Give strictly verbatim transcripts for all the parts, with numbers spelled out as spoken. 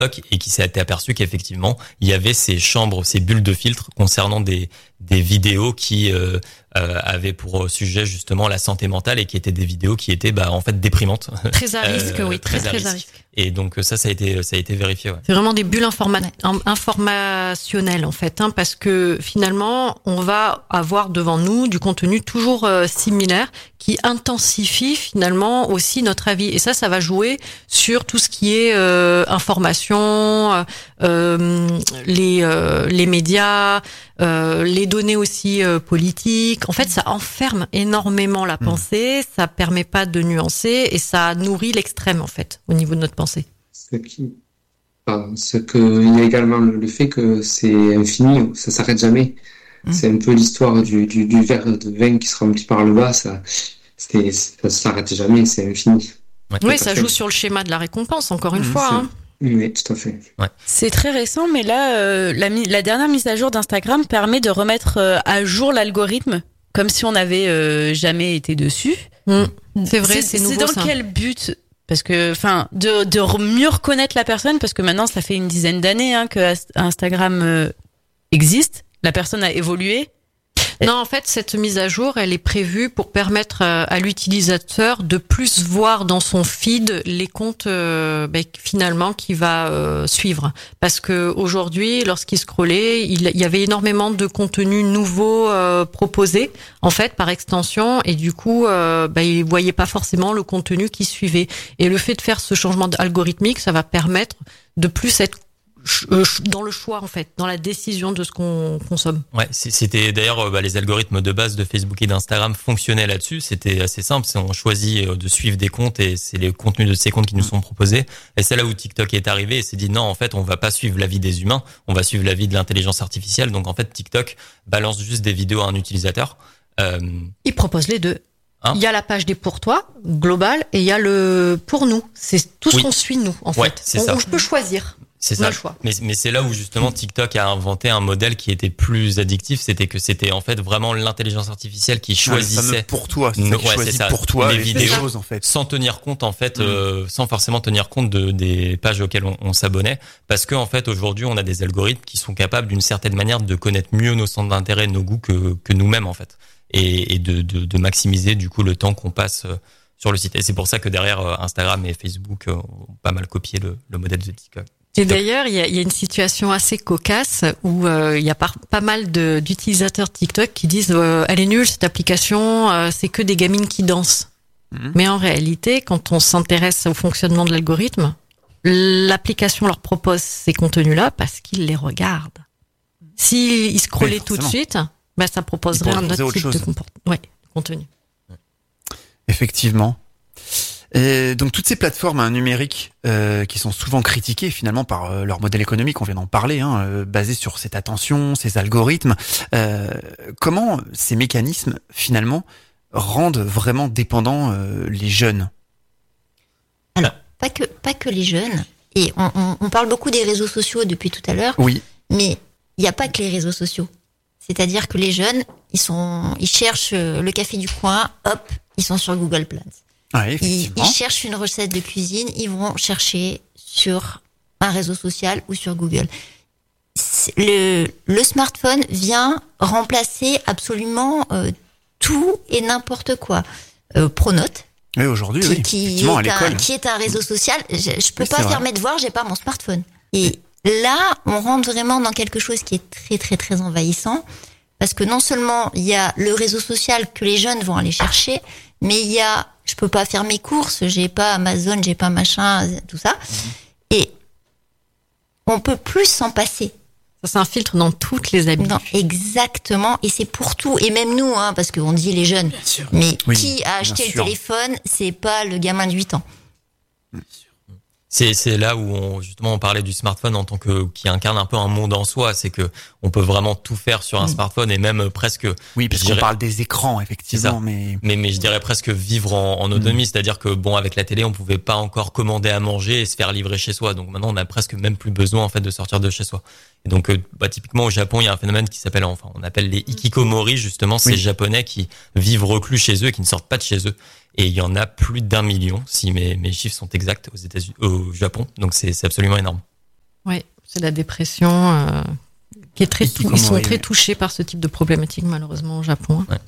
et qui s'est aperçu qu'effectivement il y avait ces chambres, ces bulles de filtre concernant des des vidéos qui euh, euh, avaient pour sujet justement la santé mentale et qui étaient des vidéos qui étaient bah en fait déprimantes. Très à risque, euh, oui, très très, très à, à risque. Et donc ça, ça a été ça a été vérifié. Ouais. C'est vraiment des bulles informa- informationnelles en fait, hein, parce que finalement on va avoir devant nous du contenu toujours euh, similaire qui intensifie finalement aussi notre avis. Et ça, ça va jouer sur tout ce qui est euh, information, euh, les euh, les médias, euh, les données aussi euh, politiques. En fait, ça enferme énormément la pensée, ça permet pas de nuancer et ça nourrit l'extrême en fait au niveau de notre pensée. Ce qui, enfin, ce que il y a également le fait que c'est infini, ça s'arrête jamais. Mmh. C'est un peu l'histoire du, du du verre de vin qui se remplit par le bas, ça c'est ça s'arrête jamais, c'est infini. Ouais, oui, ça joue sur le schéma de la récompense encore une mmh, fois. Hein. Oui, tout à fait. Ouais. C'est très récent, mais là, euh, la, la dernière mise à jour d'Instagram permet de remettre euh, à jour l'algorithme, comme si on n'avait euh, jamais été dessus. Mmh. C'est vrai, c'est, c'est nouveau. C'est dans ça. quel but ? Parce que, enfin, de, de mieux reconnaître la personne, parce que maintenant, ça fait une dizaine d'années hein, que Instagram euh, existe. La personne a évolué. Non, en fait, cette mise à jour, elle est prévue pour permettre à l'utilisateur de plus voir dans son feed les comptes euh, ben, finalement qu'il va euh, suivre. Parce que aujourd'hui, lorsqu'il scrollait, il, il y avait énormément de contenus nouveaux euh, proposés, en fait, par extension, et du coup, euh, ben, il voyait pas forcément le contenu qu'il suivait. Et le fait de faire ce changement algorithmique, ça va permettre de plus être dans le choix en fait, dans la décision de ce qu'on consomme. Ouais, c'était d'ailleurs bah, les algorithmes de base de Facebook et d'Instagram fonctionnaient là-dessus. C'était assez simple, c'est on choisit de suivre des comptes et c'est les contenus de ces comptes qui nous sont proposés. Et c'est là où TikTok est arrivé et s'est dit non, en fait, on va pas suivre la vie des humains, on va suivre la vie de l'intelligence artificielle. Donc en fait, TikTok balance juste des vidéos à un utilisateur. Euh... Il propose les deux. Hein il y a la page des pour toi globale et il y a le pour nous. C'est tout ce oui. qu'on suit nous en ouais, fait. C'est on, ça. Où je peux choisir. C'est ça. Mais, mais c'est là où justement TikTok a inventé un modèle qui était plus addictif. C'était que c'était en fait vraiment l'intelligence artificielle qui choisissait ah, pour toi, c'est no, ça qui ouais, choisit ça. pour toi les vidéos choses en fait, sans tenir compte en fait, mmh. euh, sans forcément tenir compte de des pages auxquelles on, on s'abonnait, parce que en fait aujourd'hui on a des algorithmes qui sont capables d'une certaine manière de connaître mieux nos centres d'intérêt, nos goûts que que nous-mêmes en fait, et, et de, de de maximiser du coup le temps qu'on passe sur le site. Et c'est pour ça que derrière Instagram et Facebook ont pas mal copié le, le modèle de TikTok. Et d'ailleurs, il y a, il y a une situation assez cocasse où euh, il y a par, pas mal de, d'utilisateurs TikTok qui disent euh, « Elle est nulle cette application, euh, c'est que des gamines qui dansent. Mmh. » Mais en réalité, quand on s'intéresse au fonctionnement de l'algorithme, l'application leur propose ces contenus-là parce qu'ils les regardent. S'ils scrollaient oui, tout de suite, bah, ça proposerait un autre type de comport- ouais, contenu. Effectivement. Et donc toutes ces plateformes hein, numériques euh, qui sont souvent critiquées finalement par euh, leur modèle économique, on vient d'en parler, hein, euh, basé sur cette attention, ces algorithmes, euh, comment ces mécanismes finalement rendent vraiment dépendants euh, les jeunes ? Alors pas que pas que les jeunes. Et on, on, on parle beaucoup des réseaux sociaux depuis tout à l'heure. Oui. Mais il n'y a pas que les réseaux sociaux. C'est-à-dire que les jeunes, ils sont, ils cherchent le café du coin, hop, ils sont sur Google Plus. Ouais, ils, ils cherchent une recette de cuisine, ils vont chercher sur un réseau social ou sur Google. Le, le smartphone vient remplacer absolument euh, tout et n'importe quoi. Euh, Pronote. Oui, aujourd'hui, qui, oui. Qui est, à un, qui est un réseau social. Je, je peux oui, pas faire vrai. mes devoirs, j'ai pas mon smartphone. Et là, on rentre vraiment dans quelque chose qui est très, très, très envahissant. Parce que non seulement il y a le réseau social que les jeunes vont aller chercher, mais il y a, je peux pas faire mes courses, j'ai pas Amazon, j'ai pas machin, tout ça. Mmh. Et on peut plus s'en passer. Ça s'infiltre dans toutes les habitudes. Non, exactement. Et c'est pour tout. Et même nous, hein, parce qu'on dit les jeunes. Mais oui, qui a acheté le téléphone, c'est pas le gamin de huit ans. C'est, c'est là où on, justement on parlait du smartphone en tant que qui incarne un peu un monde en soi, c'est que on peut vraiment tout faire sur un mmh. smartphone et même presque. Oui, parce qu'on dirais, parle des écrans effectivement, mais mais mais je dirais presque vivre en, en autonomie, mmh. c'est-à-dire que bon avec la télé on pouvait pas encore commander à manger et se faire livrer chez soi, donc maintenant on a presque même plus besoin en fait de sortir de chez soi. Et donc bah typiquement au Japon il y a un phénomène qui s'appelle enfin on appelle les hikikomori justement, ces oui. Japonais qui vivent reclus chez eux et qui ne sortent pas de chez eux. Et il y en a plus d'un million, si mes, mes chiffres sont exacts, aux États-Unis, au Japon. Donc c'est, c'est absolument énorme. Oui, c'est la dépression euh, qui est très. Tou- ils sont très touchés par ce type de problématique malheureusement au Japon. Ouais.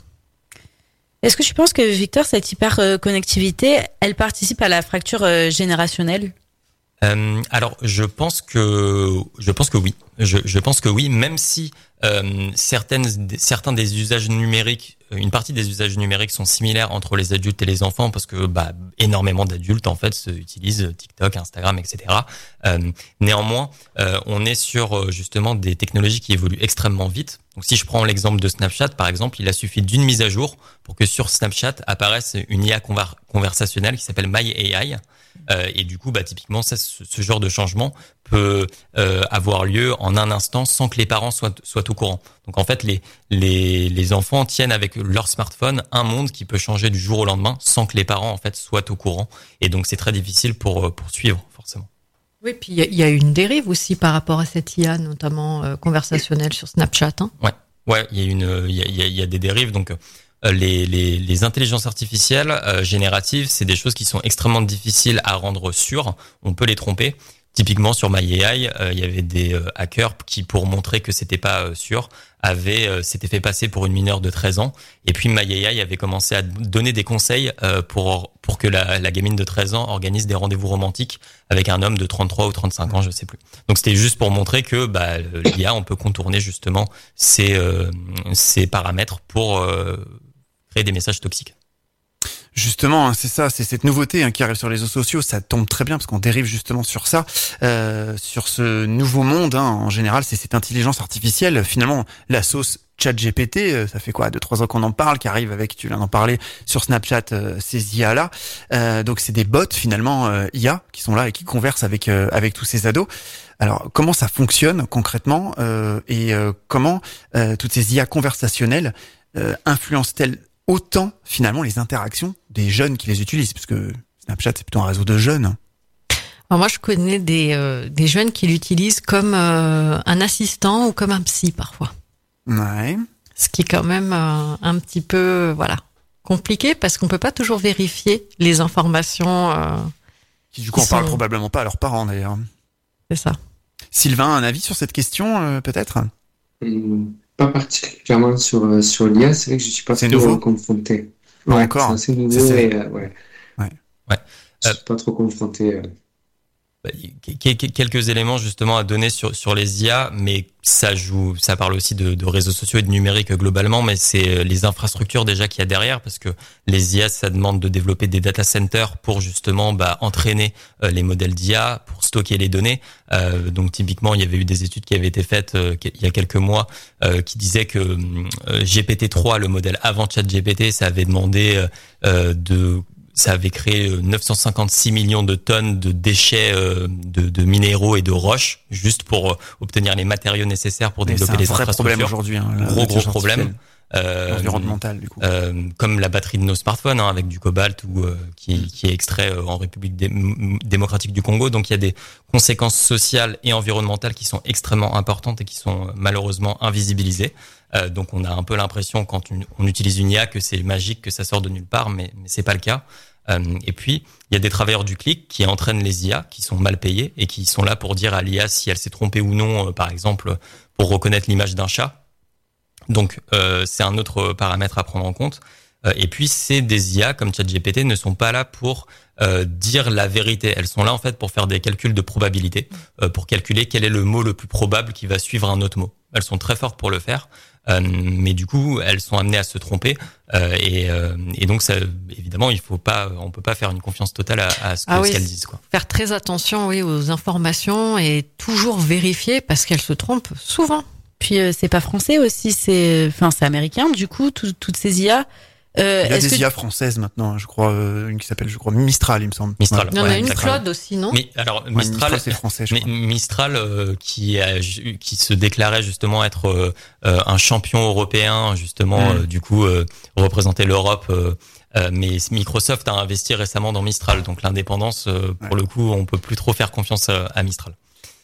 Est-ce que tu penses que Victor, cette hyper-connectivité, elle participe à la fracture euh, générationnelle ? Euh, alors, je pense que je pense que oui. Je, je pense que oui, même si euh, certaines certains des usages numériques, une partie des usages numériques sont similaires entre les adultes et les enfants, parce que bah énormément d'adultes en fait se utilisent TikTok, Instagram, et cetera. Euh, néanmoins, euh, on est sur justement des technologies qui évoluent extrêmement vite. Donc, si je prends l'exemple de Snapchat, par exemple, il a suffi d'une mise à jour pour que sur Snapchat apparaisse une I A conver- conversationnelle qui s'appelle My A I. Euh, et du coup, bah typiquement, ça, ce, ce genre de changement peut euh, avoir lieu en un instant sans que les parents soient soient au courant. Donc en fait, les les les enfants tiennent avec leur smartphone un monde qui peut changer du jour au lendemain sans que les parents en fait soient au courant. Et donc c'est très difficile pour pour suivre forcément. Oui, puis il y, y a une dérive aussi par rapport à cette I A, notamment euh, conversationnelle sur Snapchat. Hein. Ouais, ouais, il y a une il y a il y a, il y a des dérives donc. Les, les, les intelligences artificielles euh, génératives, c'est des choses qui sont extrêmement difficiles à rendre sûres. On peut les tromper. Typiquement sur My A I, euh, il y avait des euh, hackers qui, pour montrer que c'était pas euh, sûr, avaient euh, s'étaient fait passer pour une mineure de treize ans. Et puis My A I avait commencé à donner des conseils euh, pour pour que la, la gamine de treize ans organise des rendez-vous romantiques avec un homme de trente-trois ou trente-cinq ans, je sais plus. Donc c'était juste pour montrer que bah, l'I A, on peut contourner justement ces euh, ces paramètres pour euh, créer des messages toxiques. Justement, hein, c'est ça, c'est cette nouveauté hein, qui arrive sur les réseaux sociaux, ça tombe très bien parce qu'on dérive justement sur ça, euh, sur ce nouveau monde. Hein, en général, c'est cette intelligence artificielle. Finalement, la sauce ChatGPT, euh, ça fait quoi, deux trois ans qu'on en parle, qui arrive avec, tu viens d'en parler, sur Snapchat, euh, ces I A là. Euh, donc c'est des bots finalement euh, I A qui sont là et qui conversent avec euh, avec tous ces ados. Alors comment ça fonctionne concrètement euh, et euh, comment euh, toutes ces I A conversationnelles euh, influencent-elles autant finalement les interactions des jeunes qui les utilisent, parce que Snapchat c'est plutôt un réseau de jeunes. Alors moi je connais des euh, des jeunes qui l'utilisent comme euh, un assistant ou comme un psy parfois. Ouais. Ce qui est quand même euh, un petit peu voilà compliqué parce qu'on peut pas toujours vérifier les informations. Euh, qui du coup en sont... parlent probablement pas à leurs parents d'ailleurs. C'est ça. Sylvain, un avis sur cette question euh, peut-être? Hum. Pas particulièrement sur sur l'I A, c'est vrai que je suis pas c'est trop nouveau. confronté. Ouais, ouais, encore. C'est assez nouveau c'est et euh, ouais. Ouais. Ouais. Je suis euh, pas trop confronté. Euh. Bah, quelques éléments justement à donner sur sur les I A, mais ça joue, ça parle aussi de, de réseaux sociaux et de numérique globalement, mais c'est les infrastructures déjà qu'il y a derrière, parce que les I A, ça demande de développer des data centers pour justement bah, entraîner euh, les modèles d'I A, pour stocker les données. Euh, donc typiquement, il y avait eu des études qui avaient été faites euh, il y a quelques mois euh, qui disaient que euh, G P T trois, le modèle avant ChatGPT, ça avait demandé euh, de ça avait créé neuf cent cinquante-six millions de tonnes de déchets euh, de, de minéraux et de roches juste pour euh, obtenir les matériaux nécessaires pour mais développer les infrastructures. C'est un vrai problème aujourd'hui. Hein, gros gros problème. Euh, environnemental du coup. Euh, comme la batterie de nos smartphones hein, avec du cobalt ou euh, qui, qui est extrait euh, en République dé- démocratique du Congo. Donc il y a des conséquences sociales et environnementales qui sont extrêmement importantes et qui sont malheureusement invisibilisées. Euh, donc on a un peu l'impression quand une, on utilise une I A que c'est magique, que ça sort de nulle part, mais, mais c'est pas le cas. Euh, et puis il y a des travailleurs du clic qui entraînent les I A, qui sont mal payés et qui sont là pour dire à l'I A si elle s'est trompée ou non, euh, par exemple pour reconnaître l'image d'un chat. Donc euh, c'est un autre paramètre à prendre en compte. Euh, et puis c'est des I A comme ChatGPT ne sont pas là pour euh, dire la vérité. Elles sont là en fait pour faire des calculs de probabilité, euh, pour calculer quel est le mot le plus probable qui va suivre un autre mot. Elles sont très fortes pour le faire. Euh, mais du coup, elles sont amenées à se tromper euh, et, euh, et donc, ça, évidemment, il faut pas, on peut pas faire une confiance totale à, à ce, que, ah oui, ce qu'elles disent, quoi. Faire très attention, oui, aux informations et toujours vérifier parce qu'elles se trompent souvent. Puis euh, c'est pas français aussi, c'est, enfin, c'est américain. Du coup, tout, toutes ces I A. Euh, il y a des que... I A françaises maintenant, je crois, euh, une qui s'appelle, je crois, Mistral, il me semble. Mistral. Il y en a une Claude aussi, non? Mais alors ouais, Mistral, Mistral c'est français, je mais, crois. Mistral euh, qui a, qui se déclarait justement être euh, un champion européen, justement, mmh. euh, du coup, euh, représenter l'Europe. Euh, euh, mais Microsoft a investi récemment dans Mistral, donc l'indépendance, euh, pour ouais. le coup, on peut plus trop faire confiance à, à Mistral.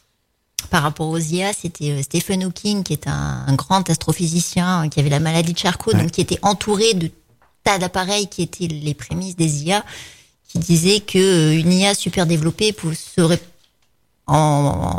Par rapport aux I A, c'était Stephen Hawking, qui est un, un grand astrophysicien, qui avait la maladie de Charcot, ouais. donc qui était entouré de tas d'appareils qui étaient les prémices des I A, qui disaient que une I A super développée serait en, en,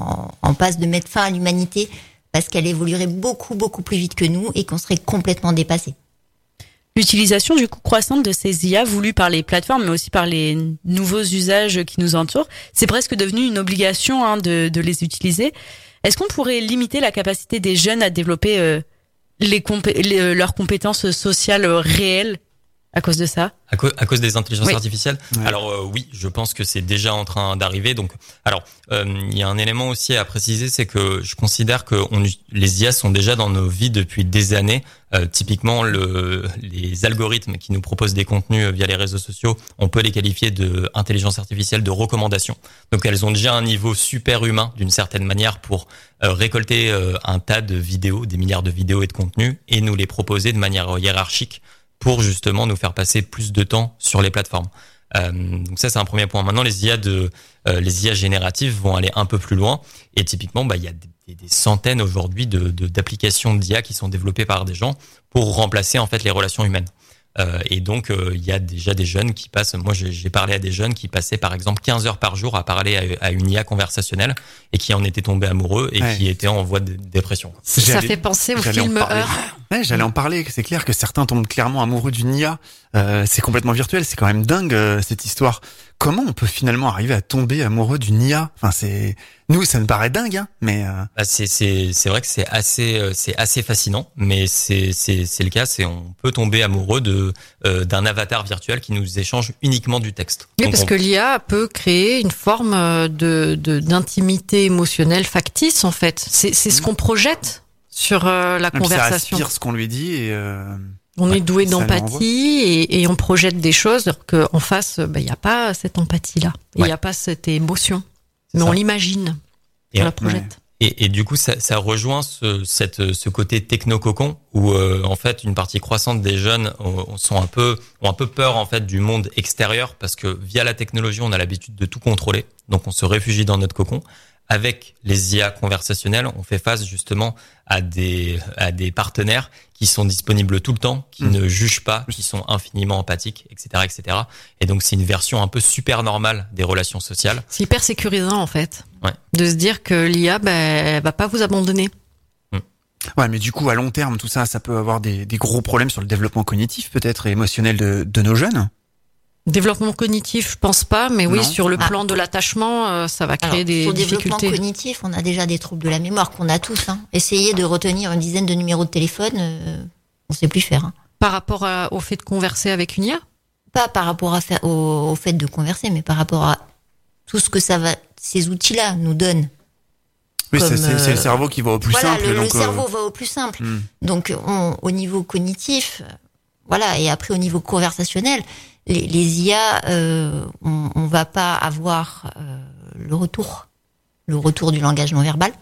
en passe de mettre fin à l'humanité parce qu'elle évoluerait beaucoup, beaucoup plus vite que nous et qu'on serait complètement dépassés. L'utilisation du coup croissante de ces I A voulues par les plateformes, mais aussi par les nouveaux usages qui nous entourent, c'est presque devenu une obligation hein, de, de les utiliser. Est-ce qu'on pourrait limiter la capacité des jeunes à développer euh, les compé- les, leurs compétences sociales réelles à cause de ça? À, co- à cause des intelligences oui. artificielles. Ouais. Alors euh, oui, je pense que c'est déjà en train d'arriver. Donc, alors euh, il y a un élément aussi à préciser, c'est que je considère que on, les I A sont déjà dans nos vies depuis des années. Euh, typiquement, le, les algorithmes qui nous proposent des contenus via les réseaux sociaux, on peut les qualifier de intelligence artificielle de recommandation. Donc, elles ont déjà un niveau super humain d'une certaine manière pour euh, récolter euh, un tas de vidéos, des milliards de vidéos et de contenus, et nous les proposer de manière hiérarchique, pour justement nous faire passer plus de temps sur les plateformes. Euh, donc ça, c'est un premier point. Maintenant, les I A de euh, les I A génératives vont aller un peu plus loin. Et typiquement, bah il y a des, des centaines aujourd'hui de, de d'applications d'I A qui sont développées par des gens pour remplacer en fait les relations humaines. Euh, et donc, euh, il y a déjà des jeunes qui passent. Moi, j'ai, j'ai parlé à des jeunes qui passaient par exemple quinze heures par jour à parler à, à une I A conversationnelle et qui en étaient tombés amoureux et ouais. qui étaient en voie de dépression. Ça j'allais, fait penser au film Heure. Ouais, j'allais en parler. C'est clair que certains tombent clairement amoureux d'une I A. Euh, c'est complètement virtuel. C'est quand même dingue euh, cette histoire. Comment on peut finalement arriver à tomber amoureux d'une I A? Enfin, c'est nous, ça me paraît dingue, hein. Mais euh... bah, c'est c'est c'est vrai que c'est assez euh, c'est assez fascinant, mais c'est c'est c'est le cas. C'est on peut tomber amoureux de euh, d'un avatar virtuel qui nous échange uniquement du texte. Oui, donc parce on... que l'I A peut créer une forme de, de d'intimité émotionnelle factice en fait. C'est c'est ce qu'on projette sur euh, la Même conversation. Ça aspire ce qu'on lui dit et. Euh... On ouais, est doué d'empathie et, et on projette des choses alors qu'en face, il bah, n'y a pas cette empathie-là. Il n'y ouais. a pas cette émotion. Mais ça. On l'imagine. Et on la projette. Ouais. Et, et du coup, ça, ça rejoint ce, cette, ce côté techno-cocon où, euh, en fait, une partie croissante des jeunes ont, sont un peu, ont un peu peur, en fait, du monde extérieur parce que via la technologie, on a l'habitude de tout contrôler. Donc, on se réfugie dans notre cocon. Avec les I A conversationnelles, on fait face justement à des à des partenaires qui sont disponibles tout le temps, qui mmh. ne jugent pas, qui sont infiniment empathiques, et cetera, et cetera. Et donc c'est une version un peu super normale des relations sociales. C'est hyper sécurisant en fait, ouais. de se dire que l'I A, bah, elle va pas vous abandonner. Mmh. Ouais, mais du coup à long terme, tout ça, ça peut avoir des des gros problèmes sur le développement cognitif peut-être et émotionnel de de nos jeunes. Développement cognitif, je pense pas, mais oui, non. sur le plan ah. de l'attachement, euh, ça va créer Alors, des sur difficultés. Sur le développement cognitif, on a déjà des troubles de la mémoire qu'on a tous. Hein. Essayer de retenir une dizaine de numéros de téléphone, euh, on sait plus faire. Hein. Par rapport à, au fait de converser avec une I A ? Pas par rapport à faire, au, au fait de converser, mais par rapport à tout ce que ça va, ces outils-là nous donnent. Oui, comme, c'est, c'est, c'est le cerveau qui va au plus voilà, simple. Le, donc le cerveau euh... va au plus simple. Mm. Donc, on, au niveau cognitif, voilà, et après au niveau conversationnel, les, les I A, euh, on, on va pas avoir euh, le retour, le retour du langage non verbal.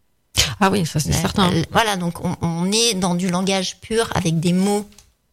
Ah oui, ça c'est euh, certain. Euh, voilà, donc on, on est dans du langage pur avec des mots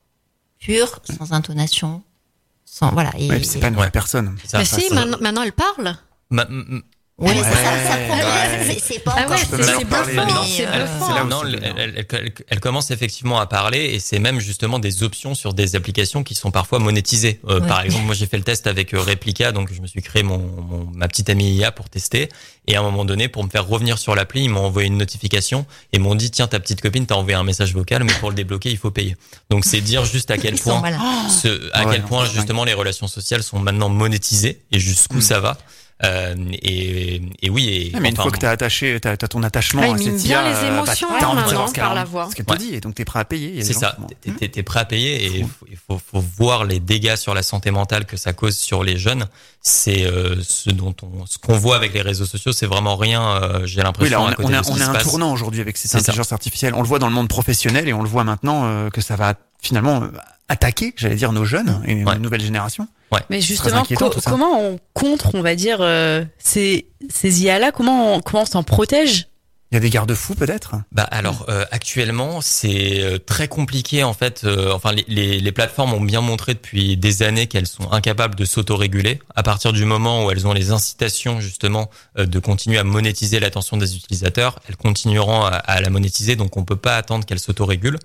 purs, sans intonation, sans voilà. Et, ouais, c'est et, pas une vraie personne. Ça, mais si, maintenant, maintenant elle parle. Ma, m- Oui, ouais, c'est ça, ça prend, ouais. c'est, c'est pas ah encore. Ouais, c'est, c'est bluffant, non, c'est elle, bluffant. c'est non, elle, elle, elle, elle commence effectivement à parler et c'est même justement des options sur des applications qui sont parfois monétisées. Euh, ouais. Par exemple, moi j'ai fait le test avec Replica, donc je me suis créé mon, mon ma petite amie I A pour tester. Et à un moment donné, pour me faire revenir sur l'appli, ils m'ont envoyé une notification et m'ont dit tiens, ta petite copine t'a envoyé un message vocal, mais pour le débloquer, il faut payer. Donc c'est dire juste à quel ils point, ce, à ouais, quel point justement les relations sociales sont maintenant monétisées et jusqu'où mmh. ça va. Euh, et, et oui, et, ouais, mais une enfin, fois que t'as attaché, t'as, t'as ton attachement ouais, à cette I A, bien les émotions, bah, t'as envie de savoir non, par la voix. Ce qu'elle te dit, et donc t'es prêt à payer. C'est ça, t'es, t'es, t'es prêt à payer, et il faut, il faut, faut voir les dégâts sur la santé mentale que ça cause sur les jeunes. C'est euh, ce dont on, ce qu'on voit avec les réseaux sociaux, c'est vraiment rien. Euh, j'ai l'impression. Oui, là, on, à côté on a, de ce on qui a se un passe. tournant aujourd'hui avec cette intelligence artificielle. On le voit dans le monde professionnel, et on le voit maintenant euh, que ça va finalement attaquer, j'allais dire, nos jeunes et ouais. une nouvelle génération. Ouais. Mais justement, co- comment on contre, on va dire, euh, ces, ces I A-là, comment on, comment on s'en protège ? Il y a des garde-fous peut-être ? Bah alors euh, actuellement c'est euh, très compliqué en fait. Euh, enfin les, les, les plateformes ont bien montré depuis des années qu'elles sont incapables de s'autoréguler. À partir du moment où elles ont les incitations justement euh, de continuer à monétiser l'attention des utilisateurs, elles continueront à, à la monétiser. Donc on peut pas attendre qu'elles s'autorégulent.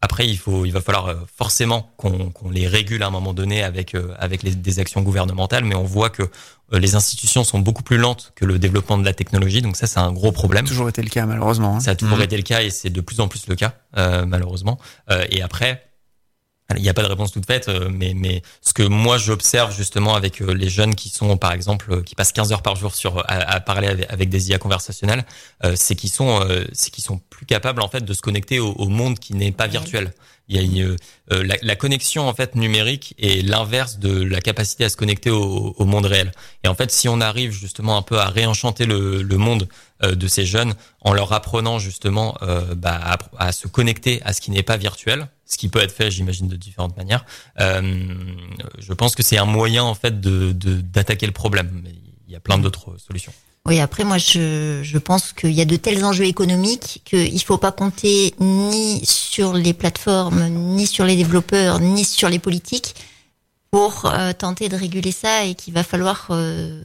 après, il faut, il va falloir forcément qu'on, qu'on les régule à un moment donné avec avec les, des actions gouvernementales, mais on voit que les institutions sont beaucoup plus lentes que le développement de la technologie, donc ça, c'est un gros problème. Ça a toujours été le cas, malheureusement. Hein. Ça a toujours mmh. été le cas et c'est de plus en plus le cas, euh, malheureusement. Euh, et après, il n'y a pas de réponse toute faite, mais, mais ce que moi j'observe justement avec les jeunes qui sont, par exemple, qui passent quinze heures par jour sur à, à parler avec, avec des I A conversationnelles, euh, c'est qu'ils sont, euh, c'est qu'ils sont plus capables en fait de se connecter au, au monde qui n'est pas virtuel. Il y a une, euh, la, la connexion en fait numérique est l'inverse de la capacité à se connecter au, au monde réel. Et en fait, si on arrive justement un peu à réenchanter le, le monde euh, de ces jeunes en leur apprenant justement euh, bah, à, à se connecter à ce qui n'est pas virtuel, ce qui peut être fait, j'imagine, de différentes manières, euh, je pense que c'est un moyen en fait de, de d'attaquer le problème. Mais il y a plein d'autres solutions. Oui, après, moi, je, je pense qu'il y a de tels enjeux économiques qu'il faut pas compter ni sur les plateformes, ni sur les développeurs, ni sur les politiques pour euh, tenter de réguler ça et qu'il va falloir euh,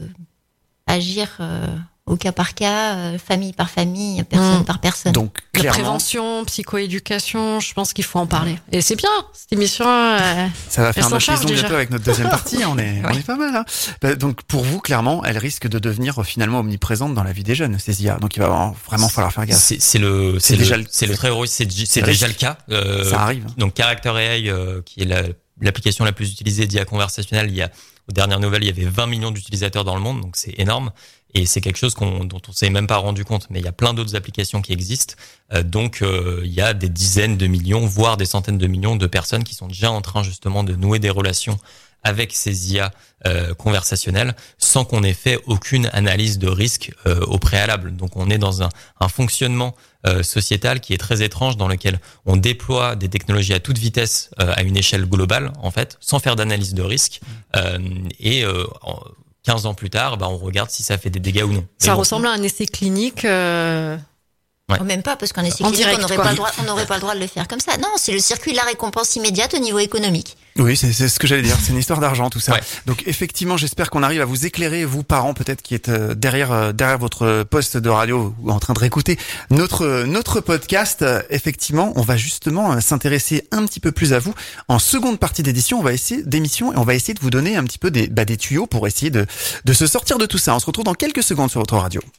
agir euh, au cas par cas, euh, famille par famille, personne mmh. par personne. Donc, la clairement, prévention, psychoéducation, je pense qu'il faut en parler. Et c'est bien, cette émission. Euh, ça va faire notre liaison déjà. bientôt avec notre deuxième partie. On est, ouais. on est pas mal. Hein. Donc, pour vous, clairement, elle risque de devenir finalement omniprésente dans la vie des jeunes, ces I A. Donc, il va vraiment falloir faire gaffe. C'est, c'est le, c'est, c'est déjà, le, c'est le très heureux, c'est, c'est déjà le cas. Euh, ça arrive. Donc, Character A I, euh, qui est la, l'application la plus utilisée d'I A conversationnelle, il y a, aux dernières nouvelles, il y avait vingt millions d'utilisateurs dans le monde, donc c'est énorme. Et c'est quelque chose qu'on, dont on s'est même pas rendu compte. Mais il y a plein d'autres applications qui existent. Euh, donc, euh, il y a des dizaines de millions, voire des centaines de millions de personnes qui sont déjà en train justement de nouer des relations avec ces I A euh, conversationnelles sans qu'on ait fait aucune analyse de risque euh, au préalable. Donc, on est dans un, un fonctionnement euh, sociétal qui est très étrange, dans lequel on déploie des technologies à toute vitesse euh, à une échelle globale, en fait, sans faire d'analyse de risque. Euh, et euh, en, quinze ans plus tard, bah, on regarde si ça fait des dégâts ou non. Ça bon, ressemble à un essai clinique. Euh... Ouais. Même pas, parce qu'un essai en clinique, direct, on n'aurait quoi. pas le droit, on n'aurait pas le droit de le faire comme ça. Non, c'est le circuit de la récompense immédiate au niveau économique. Oui, c'est, c'est ce que j'allais dire. C'est une histoire d'argent, tout ça. Ouais. Donc, effectivement, j'espère qu'on arrive à vous éclairer, vous, parents, peut-être, qui êtes derrière, derrière votre poste de radio ou en train de réécouter notre, notre podcast. Effectivement, on va justement s'intéresser un petit peu plus à vous. En seconde partie d'édition, on va essayer, d'émission, et on va essayer de vous donner un petit peu des, bah, des tuyaux pour essayer de, de se sortir de tout ça. On se retrouve dans quelques secondes sur votre radio.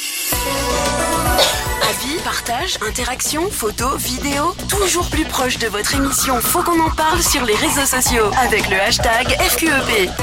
Avis, partage, interaction, photos, vidéos, toujours plus proche de votre émission. Faut qu'on en parle sur les réseaux sociaux avec le hashtag F Q E P.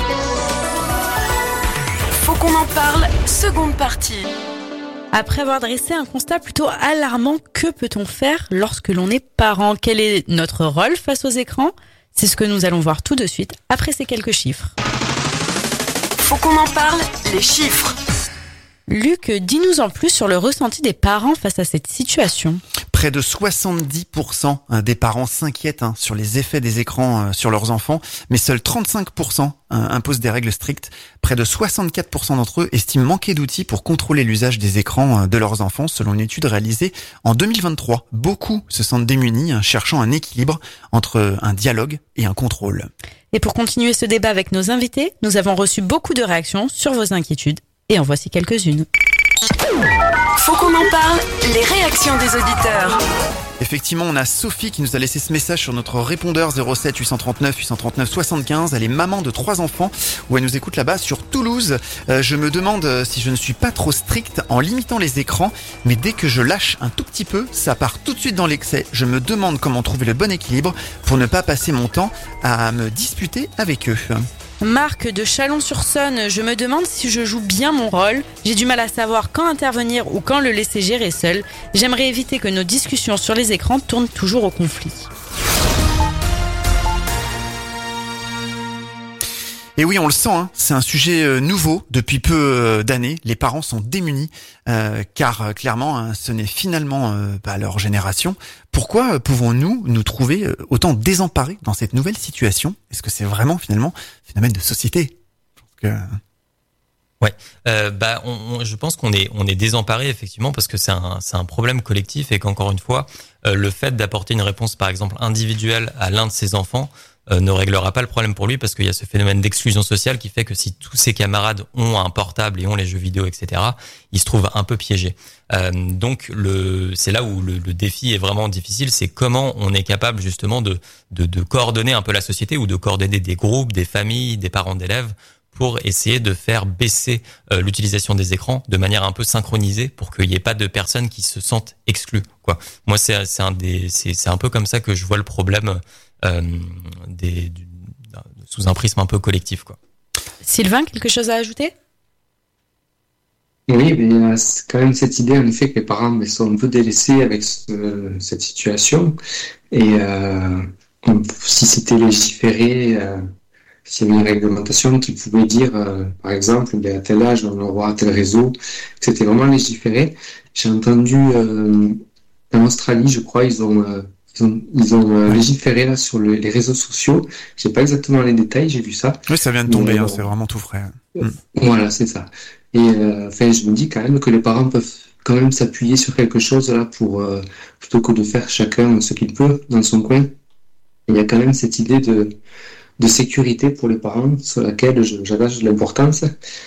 Faut qu'on en parle, seconde partie. Après avoir dressé un constat plutôt alarmant, que peut-on faire lorsque l'on est parent ? Quel est notre rôle face aux écrans ? C'est ce que nous allons voir tout de suite après ces quelques chiffres. Faut qu'on en parle, les chiffres. Luc, dis-nous en plus sur le ressenti des parents face à cette situation. Près de soixante-dix pour cent des parents s'inquiètent hein, sur les effets des écrans euh, sur leurs enfants, mais seuls trente-cinq pour cent euh, imposent des règles strictes. Près de soixante-quatre pour cent d'entre eux estiment manquer d'outils pour contrôler l'usage des écrans euh, de leurs enfants, selon une étude réalisée en deux mille vingt-trois. Beaucoup se sentent démunis, hein, cherchant un équilibre entre un dialogue et un contrôle. Et pour continuer ce débat avec nos invités, nous avons reçu beaucoup de réactions sur vos inquiétudes. Et en voici quelques-unes. Faut qu'on en parle, les réactions des auditeurs. Effectivement, on a Sophie qui nous a laissé ce message sur notre répondeur zéro sept huit cent trente-neuf huit cent trente-neuf soixante-quinze. Elle est maman de trois enfants où elle nous écoute là-bas sur Toulouse. Euh, je me demande si je ne suis pas trop stricte en limitant les écrans, mais dès que je lâche un tout petit peu, ça part tout de suite dans l'excès. Je me demande comment trouver le bon équilibre pour ne pas passer mon temps à me disputer avec eux. Marc de Chalon-sur-Saône, je me demande si je joue bien mon rôle. J'ai du mal à savoir quand intervenir ou quand le laisser gérer seul. J'aimerais éviter que nos discussions sur les écrans tournent toujours au conflit. Et oui, on le sent, hein, c'est un sujet nouveau depuis peu d'années. Les parents sont démunis euh, car euh, clairement, hein, ce n'est finalement euh, pas leur génération. Pourquoi pouvons-nous nous trouver autant désemparés dans cette nouvelle situation ? Est-ce que c'est vraiment finalement un phénomène de société ? Je pense que... Ouais, euh, bah, on, on, je pense qu'on est on est désemparé effectivement parce que c'est un c'est un problème collectif et qu'encore une fois, euh, le fait d'apporter une réponse par exemple individuelle à l'un de ces enfants euh, ne réglera pas le problème pour lui parce qu'il y a ce phénomène d'exclusion sociale qui fait que si tous ses camarades ont un portable et ont les jeux vidéo, et cetera, il se trouve un peu piégé. Euh, donc le, c'est là où le, le défi est vraiment difficile, c'est comment on est capable justement de, de, de coordonner un peu la société ou de coordonner des groupes, des familles, des parents d'élèves pour essayer de faire baisser euh, l'utilisation des écrans de manière un peu synchronisée pour qu'il n'y ait pas de personnes qui se sentent exclues, quoi. Moi, c'est, c'est un des, c'est, c'est un peu comme ça que je vois le problème euh, des, du, sous un prisme un peu collectif, quoi. Sylvain, quelque chose à ajouter ? Oui, mais il y a quand même cette idée, en effet, que les parents mais, sont un peu délaissés avec ce, cette situation. Et euh, on, si c'était légiféré, euh, s'il y avait une réglementation qui pouvait dire, euh, par exemple, il y a tel âge, on a le droit à tel réseau, que c'était vraiment légiféré. J'ai entendu, euh, en Australie, je crois, ils ont... Euh, Ils ont, ils ont euh, légiféré là sur le, les réseaux sociaux. Je sais pas exactement les détails, j'ai vu ça. Oui, ça vient de tomber, mais, hein, euh, c'est vraiment tout frais. Euh, voilà, c'est ça. Et euh, enfin, je me dis quand même que les parents peuvent quand même s'appuyer sur quelque chose là pour euh, plutôt que de faire chacun ce qu'il peut dans son coin. Il y a quand même cette idée de de sécurité pour les parents sur laquelle je, j'attache de l'importance.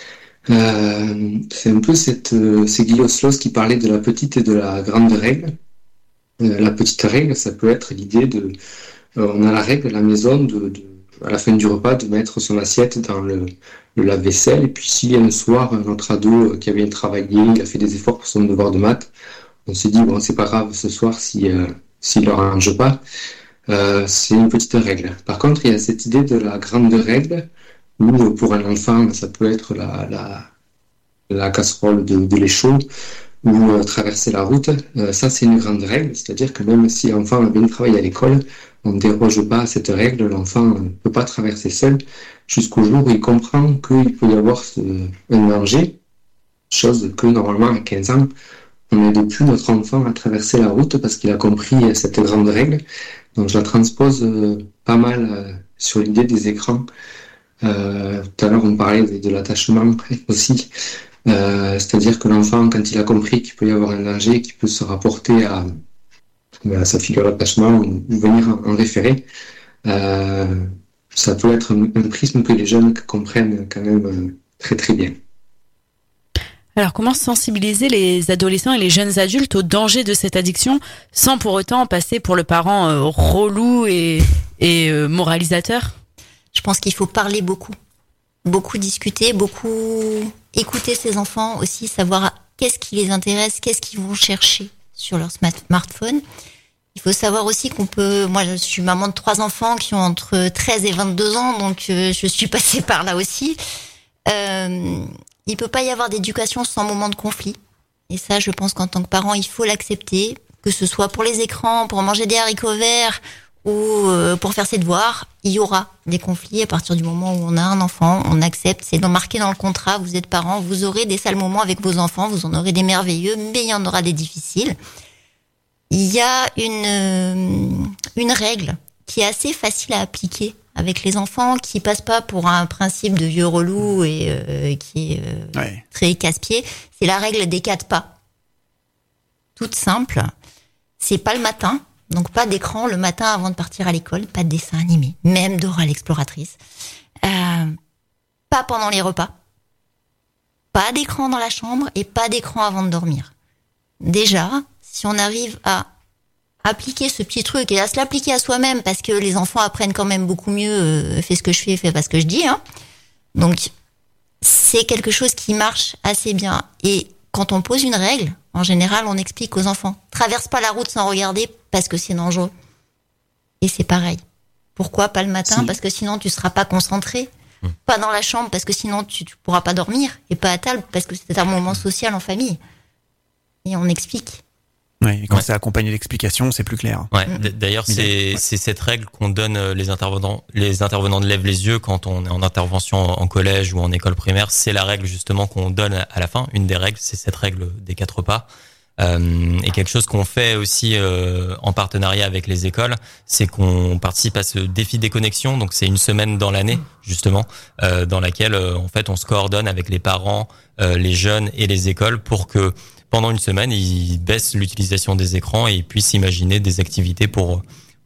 Euh, c'est un peu cette euh, c'est Guy Oslos qui parlait de la petite et de la grande règle. La petite règle, ça peut être l'idée de, euh, on a la règle à la maison de, de, à la fin du repas, de mettre son assiette dans le, le lave-vaisselle. Et puis s'il y a un soir, notre ado qui avait travaillé, il a fait des efforts pour son devoir de maths, on s'est dit bon, c'est pas grave ce soir si euh, s'il ne range pas, euh, c'est une petite règle. Par contre, il y a cette idée de la grande règle où pour un enfant, ça peut être la la, la casserole de, de lait chaud, ou euh, traverser la route, euh, ça c'est une grande règle, c'est-à-dire que même si l'enfant a bien travaillé à l'école, on ne déroge pas à cette règle, l'enfant ne peut pas traverser seul jusqu'au jour où il comprend qu'il peut y avoir ce, un danger, chose que normalement à quinze ans, on n'aide plus notre enfant à traverser la route parce qu'il a compris cette grande règle. Donc je la transpose euh, pas mal euh, sur l'idée des écrans. Euh, tout à l'heure on parlait de, de l'attachement aussi. Euh, c'est-à-dire que l'enfant, quand il a compris qu'il peut y avoir un danger, qu'il peut se rapporter à, à sa figure d'attachement ou venir en, en référer, euh, ça peut être un, un prisme que les jeunes comprennent quand même très très bien. Alors, comment sensibiliser les adolescents et les jeunes adultes au danger de cette addiction sans pour autant passer pour le parent euh, relou et, et euh, moralisateur ? Je pense qu'il faut parler beaucoup. Beaucoup discuter, beaucoup écouter ses enfants aussi, savoir qu'est-ce qui les intéresse, qu'est-ce qu'ils vont chercher sur leur smartphone. Il faut savoir aussi qu'on peut... Moi, je suis maman de trois enfants qui ont entre treize et vingt-deux ans, donc euh, je suis passée par là aussi. Euh, il peut pas y avoir d'éducation sans moment de conflit. Et ça, je pense qu'en tant que parent, il faut l'accepter, que ce soit pour les écrans, pour manger des haricots verts ou euh, pour faire ses devoirs, il y aura des conflits à partir du moment où on a un enfant, on accepte, c'est marqué dans le contrat, vous êtes parent, vous aurez des sales moments avec vos enfants, vous en aurez des merveilleux, mais il y en aura des difficiles. Il y a une, euh, une règle qui est assez facile à appliquer avec les enfants, qui passe pas pour un principe de vieux relou et euh, qui est euh, ouais. très casse-pied, c'est la règle des quatre pas. Toute simple, c'est pas le matin. Donc pas d'écran le matin avant de partir à l'école, pas de dessin animé, même Dora l'exploratrice. Euh, pas pendant les repas, pas d'écran dans la chambre et pas d'écran avant de dormir. Déjà, si on arrive à appliquer ce petit truc et à se l'appliquer à soi-même, parce que les enfants apprennent quand même beaucoup mieux, euh, fais ce que je fais, fais pas ce que je dis. Hein. Donc c'est quelque chose qui marche assez bien. Et quand on pose une règle, en général, on explique aux enfants, traverse pas la route sans regarder parce que c'est dangereux. Et c'est pareil. Pourquoi pas le matin ? Si. Parce que sinon tu seras pas concentré. Mmh. Pas dans la chambre parce que sinon tu, tu pourras pas dormir. Et pas à table parce que c'est un moment social en famille. Et on explique. Oui, et quand ouais. c'est accompagné d'explications, c'est plus clair. Ouais. D'ailleurs, c'est, ouais. c'est cette règle qu'on donne les intervenants, les intervenants de lèvent les yeux quand on est en intervention en collège ou en école primaire. C'est la règle justement qu'on donne à la fin. Une des règles, c'est cette règle des quatre pas. Euh, et quelque chose qu'on fait aussi euh, en partenariat avec les écoles, c'est qu'on participe à ce défi des connexions. Donc c'est une semaine dans l'année justement, euh, dans laquelle euh, en fait on se coordonne avec les parents, euh, les jeunes et les écoles pour que pendant une semaine ils baissent l'utilisation des écrans et ils puissent imaginer des activités pour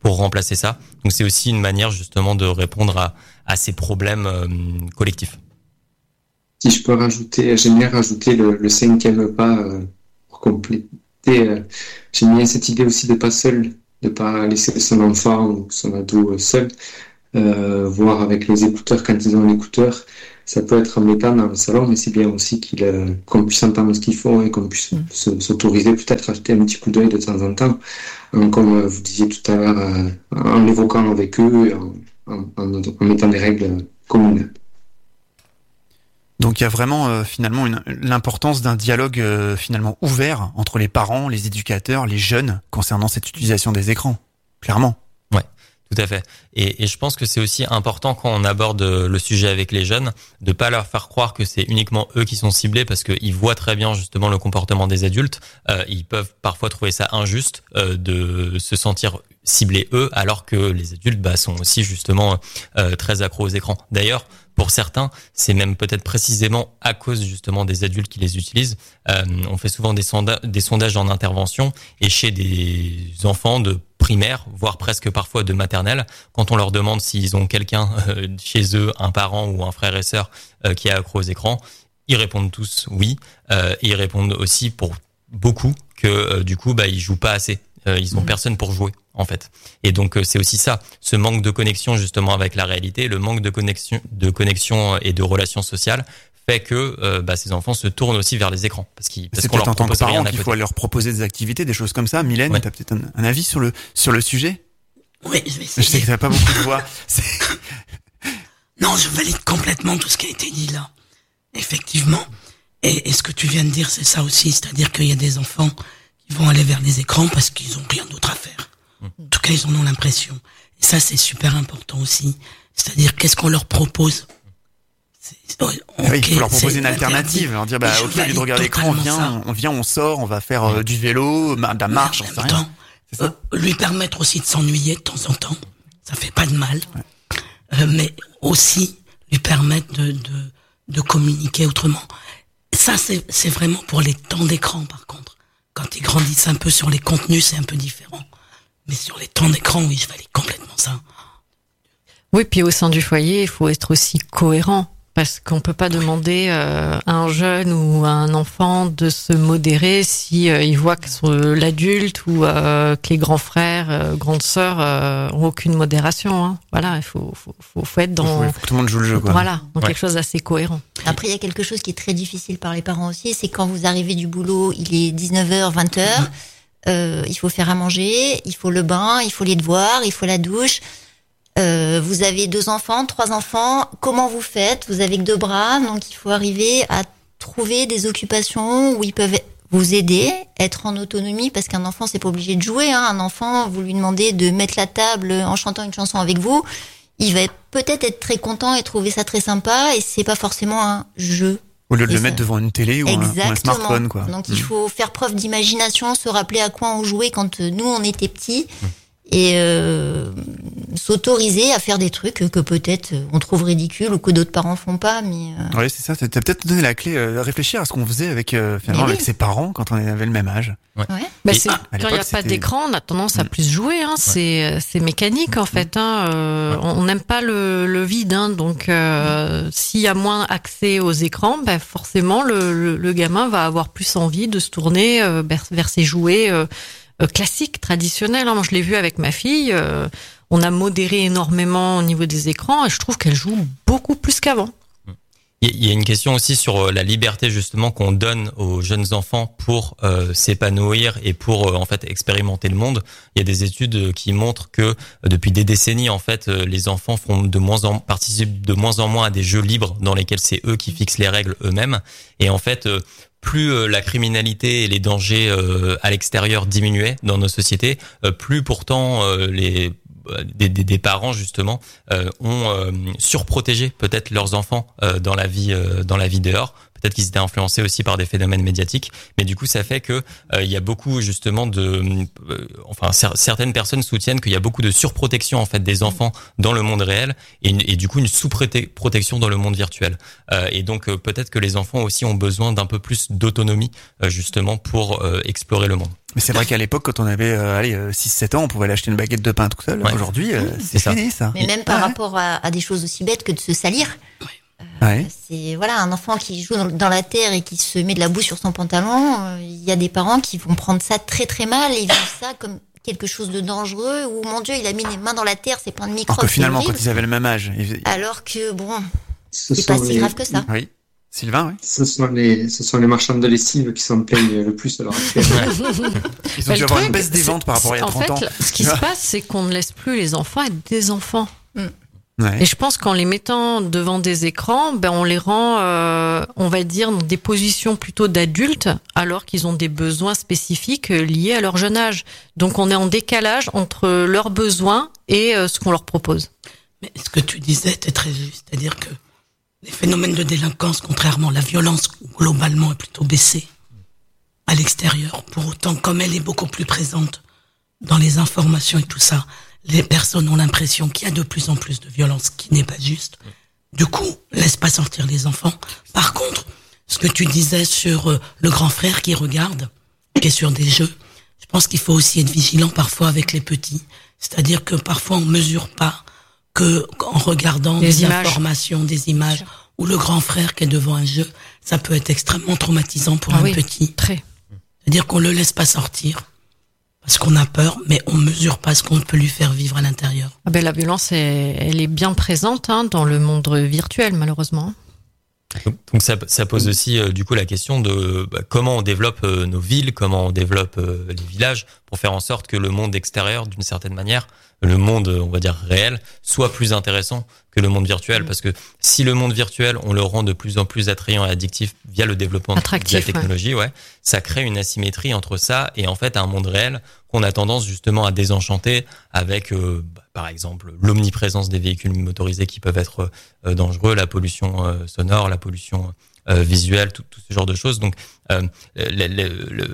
pour remplacer ça. Donc c'est aussi une manière justement de répondre à, à ces problèmes euh, collectifs. Si je peux rajouter, j'aime bien rajouter le, le cinquième pas euh, pour compléter. Euh, j'aime bien cette idée aussi de pas seul, de pas laisser son enfant ou son ado seul, euh, voir avec les écouteurs quand ils ont l'écouteur. Ça peut être embêtant dans le salon, mais c'est bien aussi qu'il, euh, qu'on puisse entendre ce qu'ils font et qu'on puisse mmh. se, s'autoriser peut-être à jeter un petit coup d'œil de temps en temps, hein, comme vous disiez tout à l'heure, euh, en l'évoquant avec eux, et en, en, en, en mettant des règles communes. Donc il y a vraiment euh, finalement une, l'importance d'un dialogue euh, finalement ouvert entre les parents, les éducateurs, les jeunes concernant cette utilisation des écrans, clairement. Ouais. Tout à fait. Et, et je pense que c'est aussi important quand on aborde le sujet avec les jeunes, de pas leur faire croire que c'est uniquement eux qui sont ciblés, parce qu'ils voient très bien justement le comportement des adultes. Euh, ils peuvent parfois trouver ça injuste euh, de se sentir ciblés eux, alors que les adultes bah, sont aussi justement euh, très accros aux écrans. D'ailleurs, pour certains, c'est même peut-être précisément à cause justement des adultes qui les utilisent. Euh, on fait souvent des, sonda- des sondages en intervention, et chez des enfants de primaire, voire presque parfois de maternelle, quand on leur demande s'ils ont quelqu'un euh, chez eux, un parent ou un frère et sœur euh, qui est accro aux écrans, ils répondent tous oui. Euh, et ils répondent aussi pour beaucoup que euh, du coup, bah, ils jouent pas assez. Euh, ils ont mmh. personne pour jouer, en fait. Et donc, euh, c'est aussi ça, ce manque de connexion justement avec la réalité, le manque de connexion, de connexion et de relations sociales fait que euh, bah, ces enfants se tournent aussi vers les écrans. Parce, qu'ils, parce c'est qu'on peut-être leur en tant que propose rien parent à qu'il côté. faut leur proposer des activités, des choses comme ça. Mylène, ouais. tu as peut-être un, un avis sur le, sur le sujet ? Oui, je vais essayer. Je sais que tu n'as pas beaucoup de voix. C'est... Non, je valide complètement tout ce qui a été dit là. Effectivement. Et, et ce que tu viens de dire, c'est ça aussi. C'est-à-dire qu'il y a des enfants qui vont aller vers les écrans parce qu'ils ont rien d'autre à faire. En tout cas, ils en ont l'impression. Et ça, c'est super important aussi. C'est-à-dire, qu'est-ce qu'on leur propose ? C'est, okay, oui, il faut leur proposer une alternative. Leur dire, bah, ok, au lieu de regarder l'écran, on vient, on vient, on sort, on va faire euh, du vélo, de la marche, j'en sais rien. C'est ça ? Euh, lui permettre aussi de s'ennuyer de temps en temps. Ça fait pas de mal. Ouais. Euh, mais aussi lui permettre de, de, de communiquer autrement. Ça, c'est, c'est vraiment pour les temps d'écran, par contre. Quand ils grandissent un peu sur les contenus, c'est un peu différent. Mais sur les temps d'écran, oui, je valide complètement ça. Oui, puis au sein du foyer, il faut être aussi cohérent. Parce qu'on peut pas demander euh, à un jeune ou à un enfant de se modérer si euh, il voit que son, l'adulte ou euh, que les grands frères, euh, grandes sœurs euh, ont aucune modération. Hein. Voilà, il faut, faut, faut, faut être dans. Il faut que tout le monde joue le jeu, quoi. Voilà, dans ouais. quelque chose d'assez cohérent. Après, il y a quelque chose qui est très difficile par les parents aussi, c'est quand vous arrivez du boulot, il est dix-neuf heures, vingt heures, euh, il faut faire à manger, il faut le bain, il faut les devoirs, il faut la douche. Euh, vous avez deux enfants, trois enfants, comment vous faites ? Vous avez que deux bras, donc il faut arriver à trouver des occupations où ils peuvent vous aider, être en autonomie, parce qu'un enfant, c'est pas obligé de jouer, hein. Un enfant, vous lui demandez de mettre la table en chantant une chanson avec vous, il va peut-être être très content et trouver ça très sympa, et c'est pas forcément un jeu. Au lieu de et le ça... mettre devant une télé ou un, ou un smartphone, quoi. Donc il faut faire preuve d'imagination, se rappeler à quoi on jouait quand nous, on était petits. Mmh. Et euh, s'autoriser à faire des trucs que peut-être on trouve ridicules ou que d'autres parents font pas, mais euh... oui, c'est ça. T'as peut-être donné la clé, euh, réfléchir à ce qu'on faisait avec euh, finalement oui. avec ses parents quand on avait le même âge. Ouais. ouais. Bah c'est, ah, quand il n'y a pas d'écran, on a tendance à plus jouer. Hein. Ouais. C'est c'est mécanique en fait. Hein. Euh, ouais. On n'aime pas le, le vide, hein. Donc euh, ouais. s'il y a moins accès aux écrans, bah forcément le, le, le gamin va avoir plus envie de se tourner euh, vers, vers ses jouets. Euh, Euh, classique, traditionnel. Hein. Moi, je l'ai vu avec ma fille. Euh, on a modéré énormément au niveau des écrans et je trouve qu'elle joue beaucoup plus qu'avant. Il y a une question aussi sur la liberté justement qu'on donne aux jeunes enfants pour euh, s'épanouir et pour euh, en fait expérimenter le monde. Il y a des études qui montrent que euh, depuis des décennies en fait euh, les enfants font de moins en participent de moins en moins à des jeux libres dans lesquels c'est eux qui fixent les règles eux-mêmes. Et en fait euh, plus euh, la criminalité et les dangers euh, à l'extérieur diminuaient dans nos sociétés, euh, plus pourtant euh, les Des, des, des parents justement euh, ont euh, surprotégé peut-être leurs enfants euh, dans la vie euh, dans la vie dehors. Peut-être qu'ils étaient influencés aussi par des phénomènes médiatiques, mais du coup ça fait que euh, il y a beaucoup justement de euh, enfin cer- certaines personnes soutiennent qu'il y a beaucoup de surprotection en fait des enfants dans le monde réel et, une, et du coup une sous-protection dans le monde virtuel. Euh, et donc euh, peut-être que les enfants aussi ont besoin d'un peu plus d'autonomie euh, justement pour euh, explorer le monde. Mais c'est vrai qu'à l'époque, quand on avait euh, allez, euh, six sept ans, on pouvait aller acheter une baguette de pain tout seul. Ouais. Aujourd'hui, euh, c'est, c'est fini ça. Mais même par ouais. rapport à, à des choses aussi bêtes que de se salir. Euh, ouais. C'est voilà un enfant qui joue dans, dans la terre et qui se met de la boue sur son pantalon. Il euh, y a des parents qui vont prendre ça très très mal et vivent ça comme quelque chose de dangereux. Ou mon Dieu, il a mis les mains dans la terre, c'est plein de microbes. Alors que finalement, c'est quand ils avaient le même âge, ils... alors que bon, Ce c'est pas sont si les- grave que ça. oui. Sylvain, oui. Ce sont les, ce sont les marchands de lessive qui s'en plaignent le plus à l'heure actuelle. Ils ont Mais dû le avoir truc, une baisse des c'est- ventes par rapport à il y a en trente fait, ans. là, ce qui se passe, c'est qu'on ne laisse plus les enfants être des enfants. Ouais. Et je pense qu'en les mettant devant des écrans, ben on les rend, euh, on va dire, dans des positions plutôt d'adultes, alors qu'ils ont des besoins spécifiques euh, liés à leur jeune âge. Donc on est en décalage entre leurs besoins et euh, ce qu'on leur propose. Mais ce que tu disais était très juste, c'est-à-dire que les phénomènes de délinquance, contrairement à la violence, globalement, est plutôt baissée à l'extérieur. Pour autant, comme elle est beaucoup plus présente dans les informations et tout ça, les personnes ont l'impression qu'il y a de plus en plus de violence, qui n'est pas juste. Du coup, laisse pas sortir les enfants. Par contre, ce que tu disais sur euh, le grand frère qui regarde, qui est sur des jeux, je pense qu'il faut aussi être vigilant parfois avec les petits. C'est-à-dire que parfois on mesure pas que en regardant Des des, images. informations, des images, ou le grand frère qui est devant un jeu, ça peut être extrêmement traumatisant pour Ah un oui. petit. Très. C'est-à-dire qu'on le laisse pas sortir parce qu'on a peur, mais on mesure pas ce qu'on peut lui faire vivre à l'intérieur. Ah ben la violence, est, elle est bien présente hein, dans le monde virtuel, malheureusement. Donc, donc ça, ça pose aussi euh, du coup la question de bah, comment on développe euh, nos villes, comment on développe euh, les villages pour faire en sorte que le monde extérieur, d'une certaine manière, le monde, on va dire réel, soit plus intéressant que le monde virtuel. Mmh. Parce que si le monde virtuel, on le rend de plus en plus attrayant et addictif via le développement Attractif, de la technologie, ouais. ouais, ça crée une asymétrie entre ça et en fait un monde réel qu'on a tendance justement à désenchanter avec, euh, bah, par exemple, l'omniprésence des véhicules motorisés qui peuvent être euh, dangereux, la pollution euh, sonore, la pollution euh, visuelle, tout, tout ce genre de choses. Donc, euh, les, les,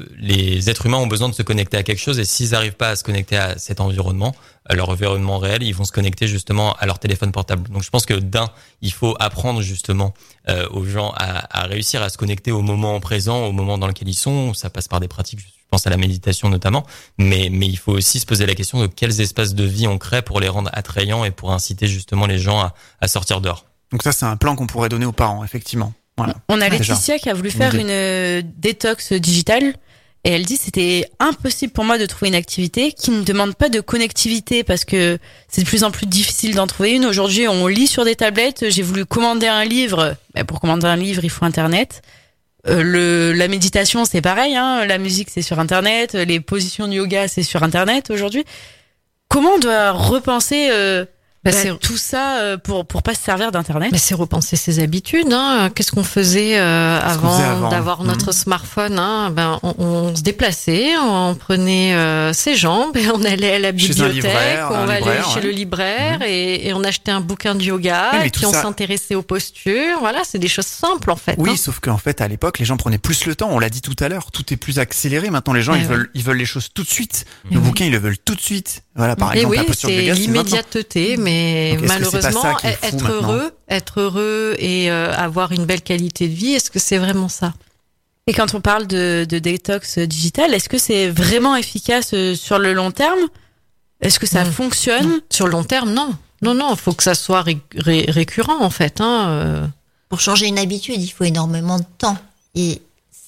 les êtres humains ont besoin de se connecter à quelque chose et s'ils n'arrivent pas à se connecter à cet environnement, à leur environnement réel, ils vont se connecter justement à leur téléphone portable. Donc, je pense que d'un, il faut apprendre justement euh, aux gens à, à réussir à se connecter au moment présent, au moment dans lequel ils sont. Ça passe par des pratiques, je pense à la méditation notamment, mais mais il faut aussi se poser la question de quels espaces de vie on crée pour les rendre attrayants et pour inciter justement les gens à, à sortir dehors. Donc ça, c'est un plan qu'on pourrait donner aux parents, effectivement. Voilà. On a Déjà. Laetitia qui a voulu faire Une une euh, détox digitale et elle dit c'était impossible pour moi de trouver une activité qui ne demande pas de connectivité parce que c'est de plus en plus difficile d'en trouver une. Aujourd'hui, on lit sur des tablettes. J'ai voulu commander un livre. Ben, pour commander un livre, il faut Internet. Euh, le, la méditation, c'est pareil. Hein. La musique, c'est sur Internet. Les positions de yoga, c'est sur Internet aujourd'hui. Comment on doit repenser euh, Bah, bah, c'est- tout ça euh, pour pour pas se servir d'Internet? Mais c'est repenser ses habitudes. Hein. Qu'est-ce qu'on faisait, euh, qu'on avant, faisait avant. d'avoir notre Mhm. smartphone hein. Ben, on, on se déplaçait, on prenait euh, ses jambes et on allait à la Chez un bibliothèque, libraire, on un va libraire, aller chez ouais. le libraire et, et on achetait un bouquin de yoga Oui, mais et puis tout on ça- s'intéressait aux postures. Voilà, c'est des choses simples en fait. Oui, hein. sauf qu'en fait, à l'époque, les gens prenaient plus le temps. On l'a dit tout à l'heure. Tout est plus accéléré. Maintenant, les gens, Ouais, ils ouais. veulent, ils veulent les choses tout de suite. Et Le oui. bouquin, ils le veulent tout de suite. Voilà, par Et exemple, oui, la posture de c'est yoga, c'est maintenant. l'immédiateté, mais Donc, est-ce que c'est pas malheureusement, ça qui est fou être maintenant heureux, être heureux et euh, avoir une belle qualité de vie, est-ce que c'est vraiment ça? Et quand on parle de, de détox digital, est-ce que c'est vraiment efficace euh, sur le long terme? Est-ce que ça Mm. fonctionne? Sur le long terme, non. Non, non, il faut que ça soit ré- ré- récurrent en fait. Hein. euh. Pour changer une habitude, il faut énormément de temps. Et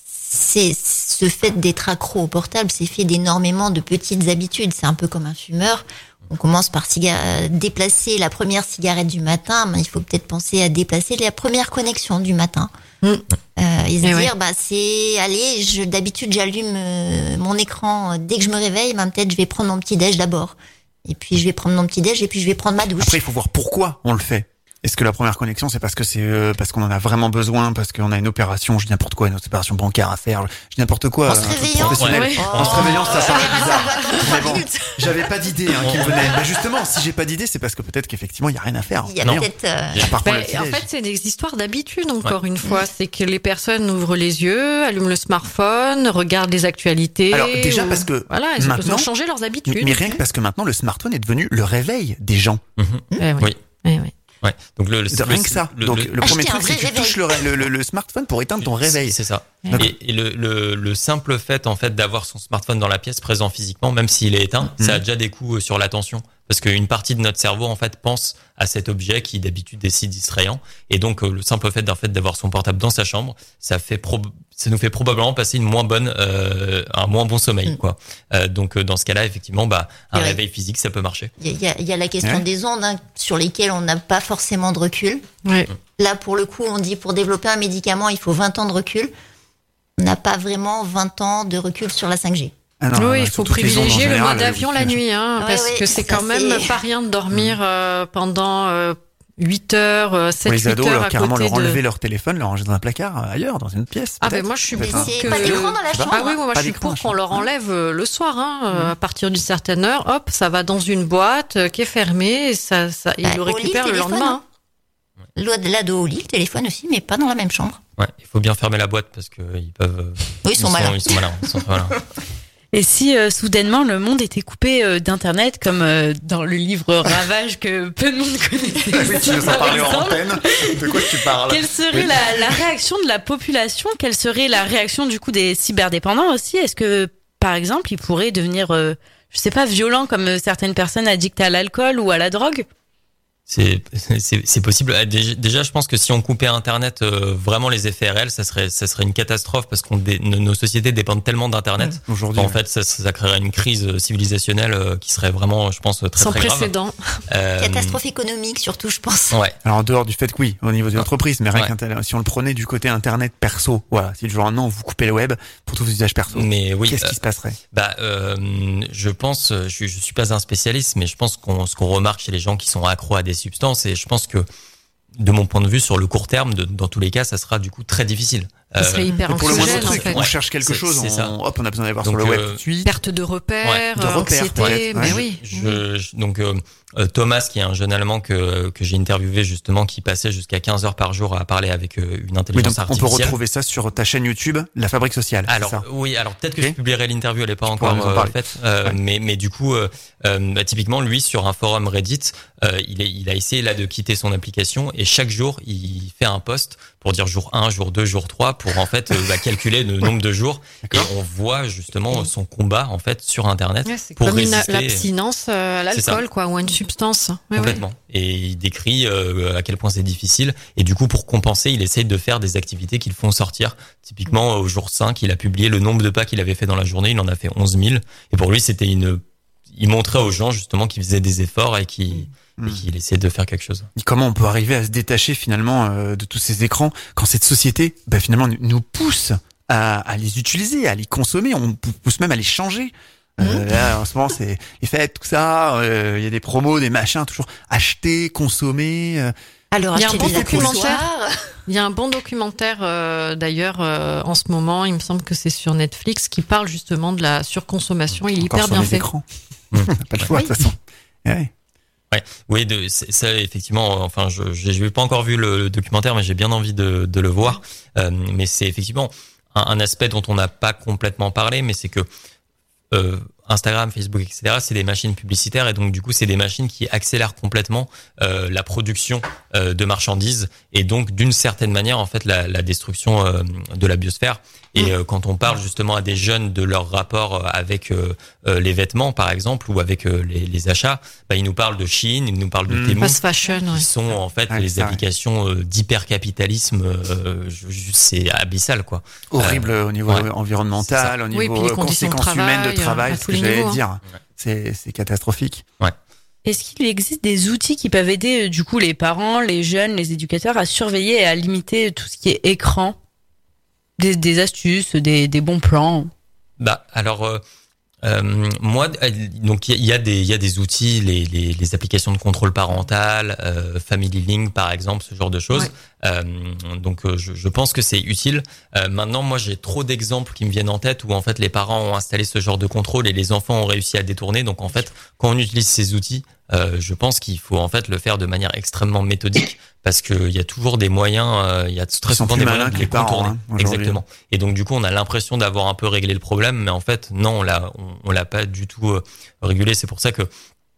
c'est ce fait d'être accro au portable, c'est fait d'énormément de petites habitudes. C'est un peu comme un fumeur. On commence par ciga- déplacer la première cigarette du matin, mais il faut peut-être penser à déplacer la première connexion du matin. Mm. Euh, et se Et dire, ouais. bah c'est, allez, je, d'habitude j'allume euh, mon écran euh, dès que je me réveille, bah, peut-être je vais prendre mon petit déj d'abord. Et puis je vais prendre mon petit déj et puis je vais prendre ma douche. Après, il faut voir pourquoi on le fait. Est-ce que la première connexion, c'est parce que c'est euh, parce qu'on en a vraiment besoin, parce qu'on a une opération, je dis n'importe quoi, une opération bancaire à faire, je dis n'importe quoi, En se un truc réveillant. professionnel. Ouais. En se réveillant, ça paraît bizarre. Mais bon, minutes. j'avais pas d'idée hein, qui me venait. Mais justement, si j'ai pas d'idée, c'est parce que peut-être qu'effectivement, il y a rien à faire. Il y a Non. peut-être... euh, À part prendre Ben, le petit en déj. fait, c'est des histoires d'habitude, encore une fois. C'est que les personnes ouvrent les yeux, allument le smartphone, regardent les actualités. Alors déjà ou- parce que Voilà, ils ont maintenant- besoin de changer leurs habitudes. mais rien que parce que maintenant le smartphone est devenu le réveil des gens. Mhm. Eh oui. Oui. Eh oui. Ouais. Donc le, le rien que ça. Le, Donc le, le premier Acheter un truc, c'est que vrai tu touches le, le, le, le smartphone pour éteindre ton réveil. C'est ça. D'accord. Et, et le, le, le simple fait en fait d'avoir son smartphone dans la pièce présent physiquement, même s'il est éteint, mmh. ça a déjà des coups sur l'attention. Parce qu'une partie de notre cerveau en fait pense à cet objet qui d'habitude est si distrayant. Et donc le simple fait d'en fait d'avoir son portable dans sa chambre, ça fait pro- ça nous fait probablement passer une moins bonne, euh, un moins bon sommeil, mmh. quoi. Euh, donc dans ce cas-là, effectivement, bah un ouais. réveil physique, ça peut marcher. Il y a, il y a la question ouais. des ondes hein, sur lesquelles on n'a pas forcément de recul. Ouais. Là, pour le coup, on dit pour développer un médicament, il faut vingt ans de recul. On n'a pas vraiment vingt ans de recul sur la cinq G. Ah non, oui, il faut privilégier le mode avion la nuit, hein, ouais, parce ouais, que c'est quand c'est... même pas rien de dormir euh, pendant euh, huit heures, sept, huit heures à côté de... Les ados, leur, carrément leur enlever leur téléphone, leur ranger dans un placard ailleurs, dans une autre pièce. Ah ben moi je suis mais pour c'est que... pas d'écran dans la chambre. Ah oui, moi pas je suis pour qu'on leur enlève le soir, hein, mmh. à partir d'une certaine heure, hop, ça va dans une boîte euh, qui est fermée, et ça, ça, ils bah, le récupèrent le lendemain. L'ado au lit, le téléphone aussi, mais pas dans la même chambre. Ouais, il faut bien fermer la boîte parce que ils peuvent. Oui, ils sont malins. Ils sont malins. Ils sont malins. Et si euh, soudainement le monde était coupé euh, d'internet, comme euh, dans le livre Ravage que peu de monde connaît. Oui, tu nous en parlais en antenne. De quoi tu parles? Quelle serait oui. la, la réaction de la population? Quelle serait la réaction du coup des cyberdépendants aussi? Est-ce que, par exemple, ils pourraient devenir, euh, je sais pas, violents comme certaines personnes addictes à l'alcool ou à la drogue? C'est, c'est, c'est possible. Déjà, je pense que si on coupait Internet, euh, vraiment les effets réels, ça serait, ça serait une catastrophe parce qu'on dé, nos sociétés dépendent tellement d'Internet. Mmh, aujourd'hui, en ouais. fait, ça, ça créerait une crise civilisationnelle euh, qui serait vraiment, je pense, très sans très précédent. grave. Euh, Catastrophe économique surtout, je pense. Ouais. Alors en dehors du fait que oui, au niveau de l'entreprise, mais rien ouais. qu'un si on le prenait du côté Internet perso, voilà, si le jour un an vous coupez le web pour tous vos usages perso, mais oui, qu'est-ce euh, qui se passerait? Bah, euh, je pense, je, je suis pas un spécialiste, mais je pense qu'on, ce qu'on remarque chez les gens qui sont accros à des substances, et je pense que, de mon point de vue, sur le court terme, de, dans tous les cas, ça sera du coup très difficile. Ça serait hyper pour le anxiogène, moindre truc, en fait. on cherche quelque c'est, chose, c'est on, ça. hop, on a besoin d'aller voir donc, sur le web euh, tout de suite. Perte de repères, ouais, de repères, anxiété, ouais. mais Ouais. oui. Je, je, donc euh, Thomas, qui est un jeune Allemand que que j'ai interviewé justement, qui passait jusqu'à quinze heures par jour à parler avec euh, une intelligence oui, donc artificielle. On peut retrouver ça sur ta chaîne YouTube, La Fabrique Sociale. Alors ça. oui, alors peut-être que okay. je publierai l'interview, elle est pas tu encore euh, faite, euh, ouais. mais mais du coup, euh, euh, bah, typiquement lui sur un forum Reddit, euh, il est, il a essayé là de quitter son application et chaque jour il fait un post pour dire jour un, jour deux, jour trois, pour en fait euh, bah, calculer le nombre de jours. D'accord. Et on voit justement oui. son combat en fait sur Internet ouais, c'est pour comme résister. Une, l'abstinence euh, à l'alcool, quoi, ou à une substance. Ouais, complètement. Ouais. Et il décrit euh, à quel point c'est difficile. Et du coup, pour compenser, il essaye de faire des activités qui le font sortir. Typiquement, au jour cinq, il a publié le nombre de pas qu'il avait fait dans la journée. Il en a fait onze mille. Et pour lui, c'était une. Il montrait aux gens justement qu'il faisait des efforts et qu'il mmh. et qu'il essayait de faire quelque chose. Et comment on peut arriver à se détacher finalement euh, de tous ces écrans quand cette société, bah, finalement, nous pousse à, à les utiliser, à les consommer, on pousse même à les changer. Euh, mmh. Là, en ce moment, c'est les fêtes, tout ça. Il euh, y a des promos, des machins, toujours acheter, consommer. Euh. Alors, il y a un bon documentaire. Soir. Il y a un bon documentaire euh, d'ailleurs euh, en ce moment. Il me semble que c'est sur Netflix qui parle justement de la surconsommation. Il est Encore hyper sur bien les fait. Écrans. Mmh. Pas de choix de toute façon. Ouais. Ouais, oui, de, ça effectivement. Enfin, je j'ai pas encore vu le, le documentaire, mais j'ai bien envie de, de le voir. Euh, mais c'est effectivement un, un aspect dont on n'a pas complètement parlé, mais c'est que euh, Instagram, Facebook, et cetera, c'est des machines publicitaires et donc du coup, c'est des machines qui accélèrent complètement euh, la production euh, de marchandises et donc d'une certaine manière, en fait, la, la destruction euh, de la biosphère. Et euh, quand on parle justement à des jeunes de leur rapport avec euh, euh, les vêtements, par exemple, ou avec euh, les, les achats, bah, ils nous parlent de Shein, ils nous parlent de mmh. Temu, fast fashion, qui ouais. sont en fait ouais, les applications euh, d'hypercapitalisme. Euh, c'est abyssal, quoi. Horrible euh, au niveau ouais. environnemental, au niveau oui, conséquences travail, humaines de travail, ce que j'allais niveaux, dire. Hein. C'est, c'est catastrophique. Ouais. Est-ce qu'il existe des outils qui peuvent aider du coup les parents, les jeunes, les éducateurs à surveiller et à limiter tout ce qui est écran? Des, des astuces, des, des bons plans. Bah alors euh, euh, moi donc il y, y a des il y a des outils, les, les les applications de contrôle parental, euh, Family Link par exemple, ce genre de choses. Ouais. Euh, donc euh, je, je pense que c'est utile. Euh, maintenant moi j'ai trop d'exemples qui me viennent en tête où en fait les parents ont installé ce genre de contrôle et les enfants ont réussi à détourner. Donc en fait quand on utilise ces outils, euh, je pense qu'il faut en fait le faire de manière extrêmement méthodique parce que il y a toujours des moyens, euh, il y a très souvent des moyens de les contourner. Hein, exactement. Et donc du coup on a l'impression d'avoir un peu réglé le problème, mais en fait non, on l'a on, on l'a pas du tout euh, régulé. C'est pour ça que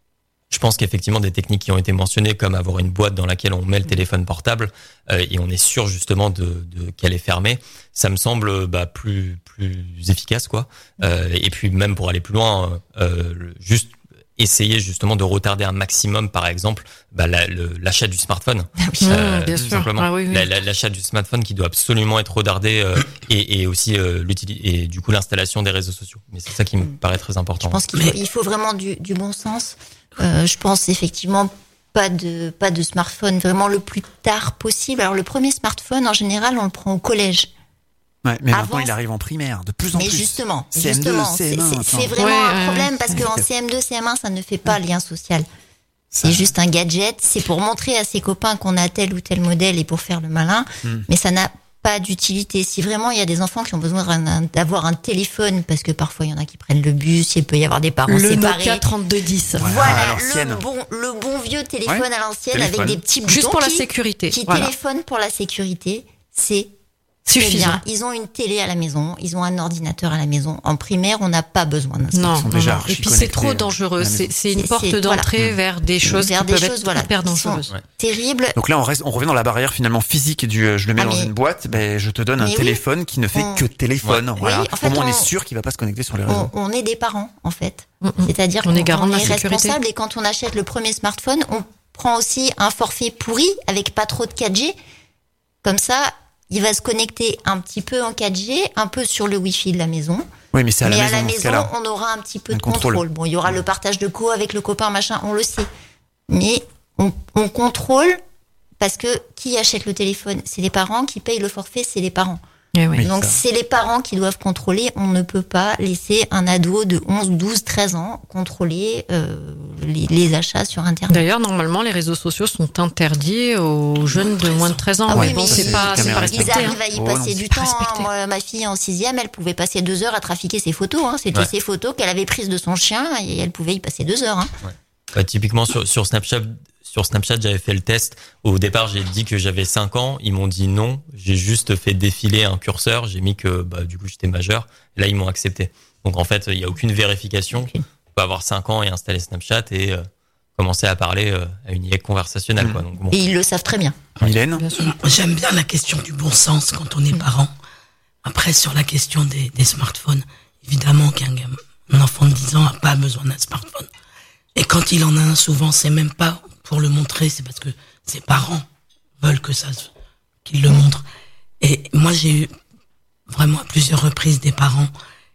Je pense qu'effectivement des techniques qui ont été mentionnées, comme avoir une boîte dans laquelle on met le téléphone portable euh, et on est sûr justement de, de qu'elle est fermée, ça me semble bah, plus plus efficace quoi. Euh, et puis même pour aller plus loin, euh, juste essayer justement de retarder un maximum, par exemple, bah, la, le, l'achat du smartphone. Ah oui, euh, bien sûr. Simplement, ah oui, oui. La, la, l'achat du smartphone qui doit absolument être retardé euh, et, et aussi euh, l'util- et du coup l'installation des réseaux sociaux. Mais c'est ça qui me paraît très important. Je pense qu'il faut, il faut vraiment du, du bon sens. Euh, je pense effectivement pas de pas de smartphone vraiment le plus tard possible. Alors le premier smartphone en général on le prend au collège. Ouais, mais Avant, maintenant il arrive en primaire, de plus en mais plus. justement, C M deux, justement, C M un, c'est, c'est, c'est attends. vraiment Ouais, un ouais, problème parce ouais. qu'en C M deux, C M un, ça ne fait pas lien social. Ça- C'est juste un gadget, c'est pour montrer à ses copains qu'on a tel ou tel modèle et pour faire le malin, Hmm. mais ça n'a pas d'utilité. Si vraiment il y a des enfants qui ont besoin d'un- d'avoir un téléphone, parce que parfois il y en a qui prennent le bus, il peut y avoir des parents Le séparés. Nokia trente-deux dix. Voilà, à Voilà, l'ancienne. le bon, le bon vieux téléphone Ouais, à l'ancienne téléphone. avec des petits boutons Juste pour la qui, sécurité. qui Voilà. téléphone pour la sécurité, c'est Suffisant. bien. Ils ont une télé à la maison, ils ont un ordinateur à la maison. En primaire, on n'a pas besoin d'un Non, Ils sont non, déjà non. Et archi puis c'est connectés, trop euh, dangereux. à la C'est, maison. c'est une C'est- porte c'est- d'entrée voilà. vers des choses vers qui des peuvent choses être voilà, hyper qui sont dangereuses. Ouais. terribles. Donc là, on reste, on revient dans la barrière finalement physique du euh, je le mets Ah, dans mais- une boîte, ben je te donne un Mais oui. téléphone qui ne fait On- que téléphone. Ouais. Voilà. Oui, en fait, Au moins on on- est sûr qu'il va pas se connecter sur les On, réseaux. on est des parents, en fait. Mm, mm. C'est-à-dire On qu'on est garant de la est sécurité. responsable et quand on achète le premier smartphone, on prend aussi un forfait pourri avec pas trop de quatre G. Comme ça, il va se connecter un petit peu en quatre G, un peu sur le Wi-Fi de la maison. Oui, mais c'est à la Mais maison à la dans ce maison, cas-là. on aura un petit peu Un de contrôle. contrôle. Bon, il y aura le partage de co avec le copain, machin, on le sait. Mais on, on contrôle parce que qui achète le téléphone? C'est les parents. Qui payent le forfait? C'est les parents. Eh oui. Oui. Donc ça. c'est les parents qui doivent contrôler. On ne peut pas laisser un ado de onze, douze, treize ans contrôler euh, les, les achats sur Internet. D'ailleurs, normalement, les réseaux sociaux sont interdits aux jeunes de moins de treize ans. Ah oui, mais bon, mais c'est ils- pas, c'est pas caméras Ils respecté. hein. arrivent à y Oh, passer non, du c'est pas temps. hein. respecté. Moi, ma fille en sixième, elle pouvait passer deux heures à trafiquer ses photos. Hein. C'était Ouais. ses photos qu'elle avait prises de son chien et elle pouvait y passer deux heures. Hein. Bah, typiquement sur, sur Snapchat, sur Snapchat, j'avais fait le test. Au départ, j'ai dit que j'avais cinq ans. Ils m'ont dit non. J'ai juste fait défiler un curseur. J'ai mis que bah, du coup j'étais majeur. Là, ils m'ont accepté. Donc en fait, il y a aucune vérification. Ok. On peut avoir cinq ans et installer Snapchat et euh, commencer à parler euh, à une I A conversationnelle. Mmh. Quoi. Donc bon. Et ils le savent très bien. Mylène, Bien sûr. J'aime bien la question du bon sens quand on est parent. Après, sur la question des, des smartphones, évidemment qu'un gamin, un enfant de dix ans n'a pas besoin d'un smartphone. Et quand il en a un, souvent, c'est même pas pour le montrer, c'est parce que ses parents veulent que ça, se- qu'il le montre. Et moi, j'ai eu vraiment à plusieurs reprises des parents,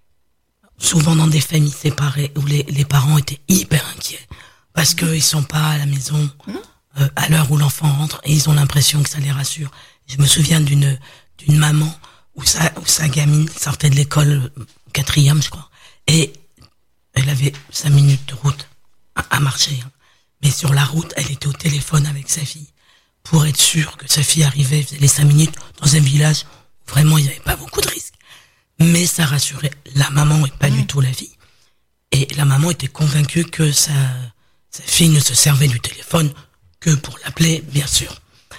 souvent dans des familles séparées, où les, les parents étaient hyper inquiets parce qu'ils sont pas à la maison euh, à l'heure où l'enfant rentre et ils ont l'impression que ça les rassure. Je me souviens d'une d'une maman où sa, où sa gamine sortait de l'école euh, quatrième, je crois, et elle avait cinq minutes de route à, à marcher. hein. Mais sur la route, elle était au téléphone avec sa fille pour être sûre que sa fille arrivait, faisait les cinq minutes dans un village où vraiment il n'y avait pas beaucoup de risques. Mais ça rassurait la maman et pas du tout la fille. Et la maman était convaincue que sa, sa fille ne se servait du téléphone que pour l'appeler, bien sûr.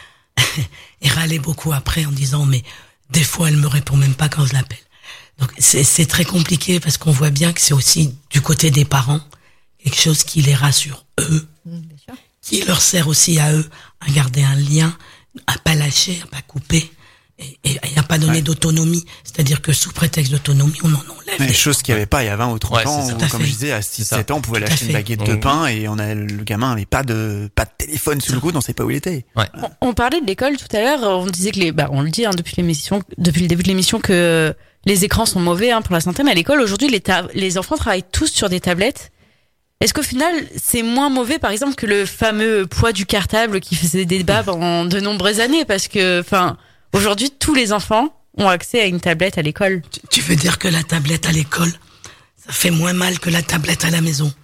Et râlait beaucoup après en disant, mais des fois elle me répond même pas quand je l'appelle. Donc c'est, c'est très compliqué parce qu'on voit bien que c'est aussi du côté des parents quelque chose qui les rassure eux, Bien sûr. qui leur sert aussi à eux à garder un lien, à pas lâcher, à pas couper et, et à pas donner Ouais. d'autonomie. C'est-à-dire que sous prétexte d'autonomie, on en enlève. mais des chose qu'il n'y avait pas il y a vingt ou trente Ouais, ans, c'est ça. où, Tout à comme fait. je disais, à six ça. sept ans, on pouvait Tout à lâcher une fait. baguette de Donc- pain et on a, le gamin avait pas de, pas de téléphone sous le coude, on savait pas où il était. Ouais. On, on parlait de l'école tout à l'heure, on disait que les, bah, on le dit hein, depuis l'émission, depuis le début de l'émission que les écrans sont mauvais hein, pour la santé, mais à l'école aujourd'hui les, ta- les enfants travaillent tous sur des tablettes. Est-ce qu'au final c'est moins mauvais par exemple que le fameux poids du cartable qui faisait débat pendant de nombreuses années parce que, enfin, aujourd'hui tous les enfants ont accès à une tablette à l'école. Tu- Tu veux dire que la tablette à l'école, ça fait moins mal que la tablette à la maison?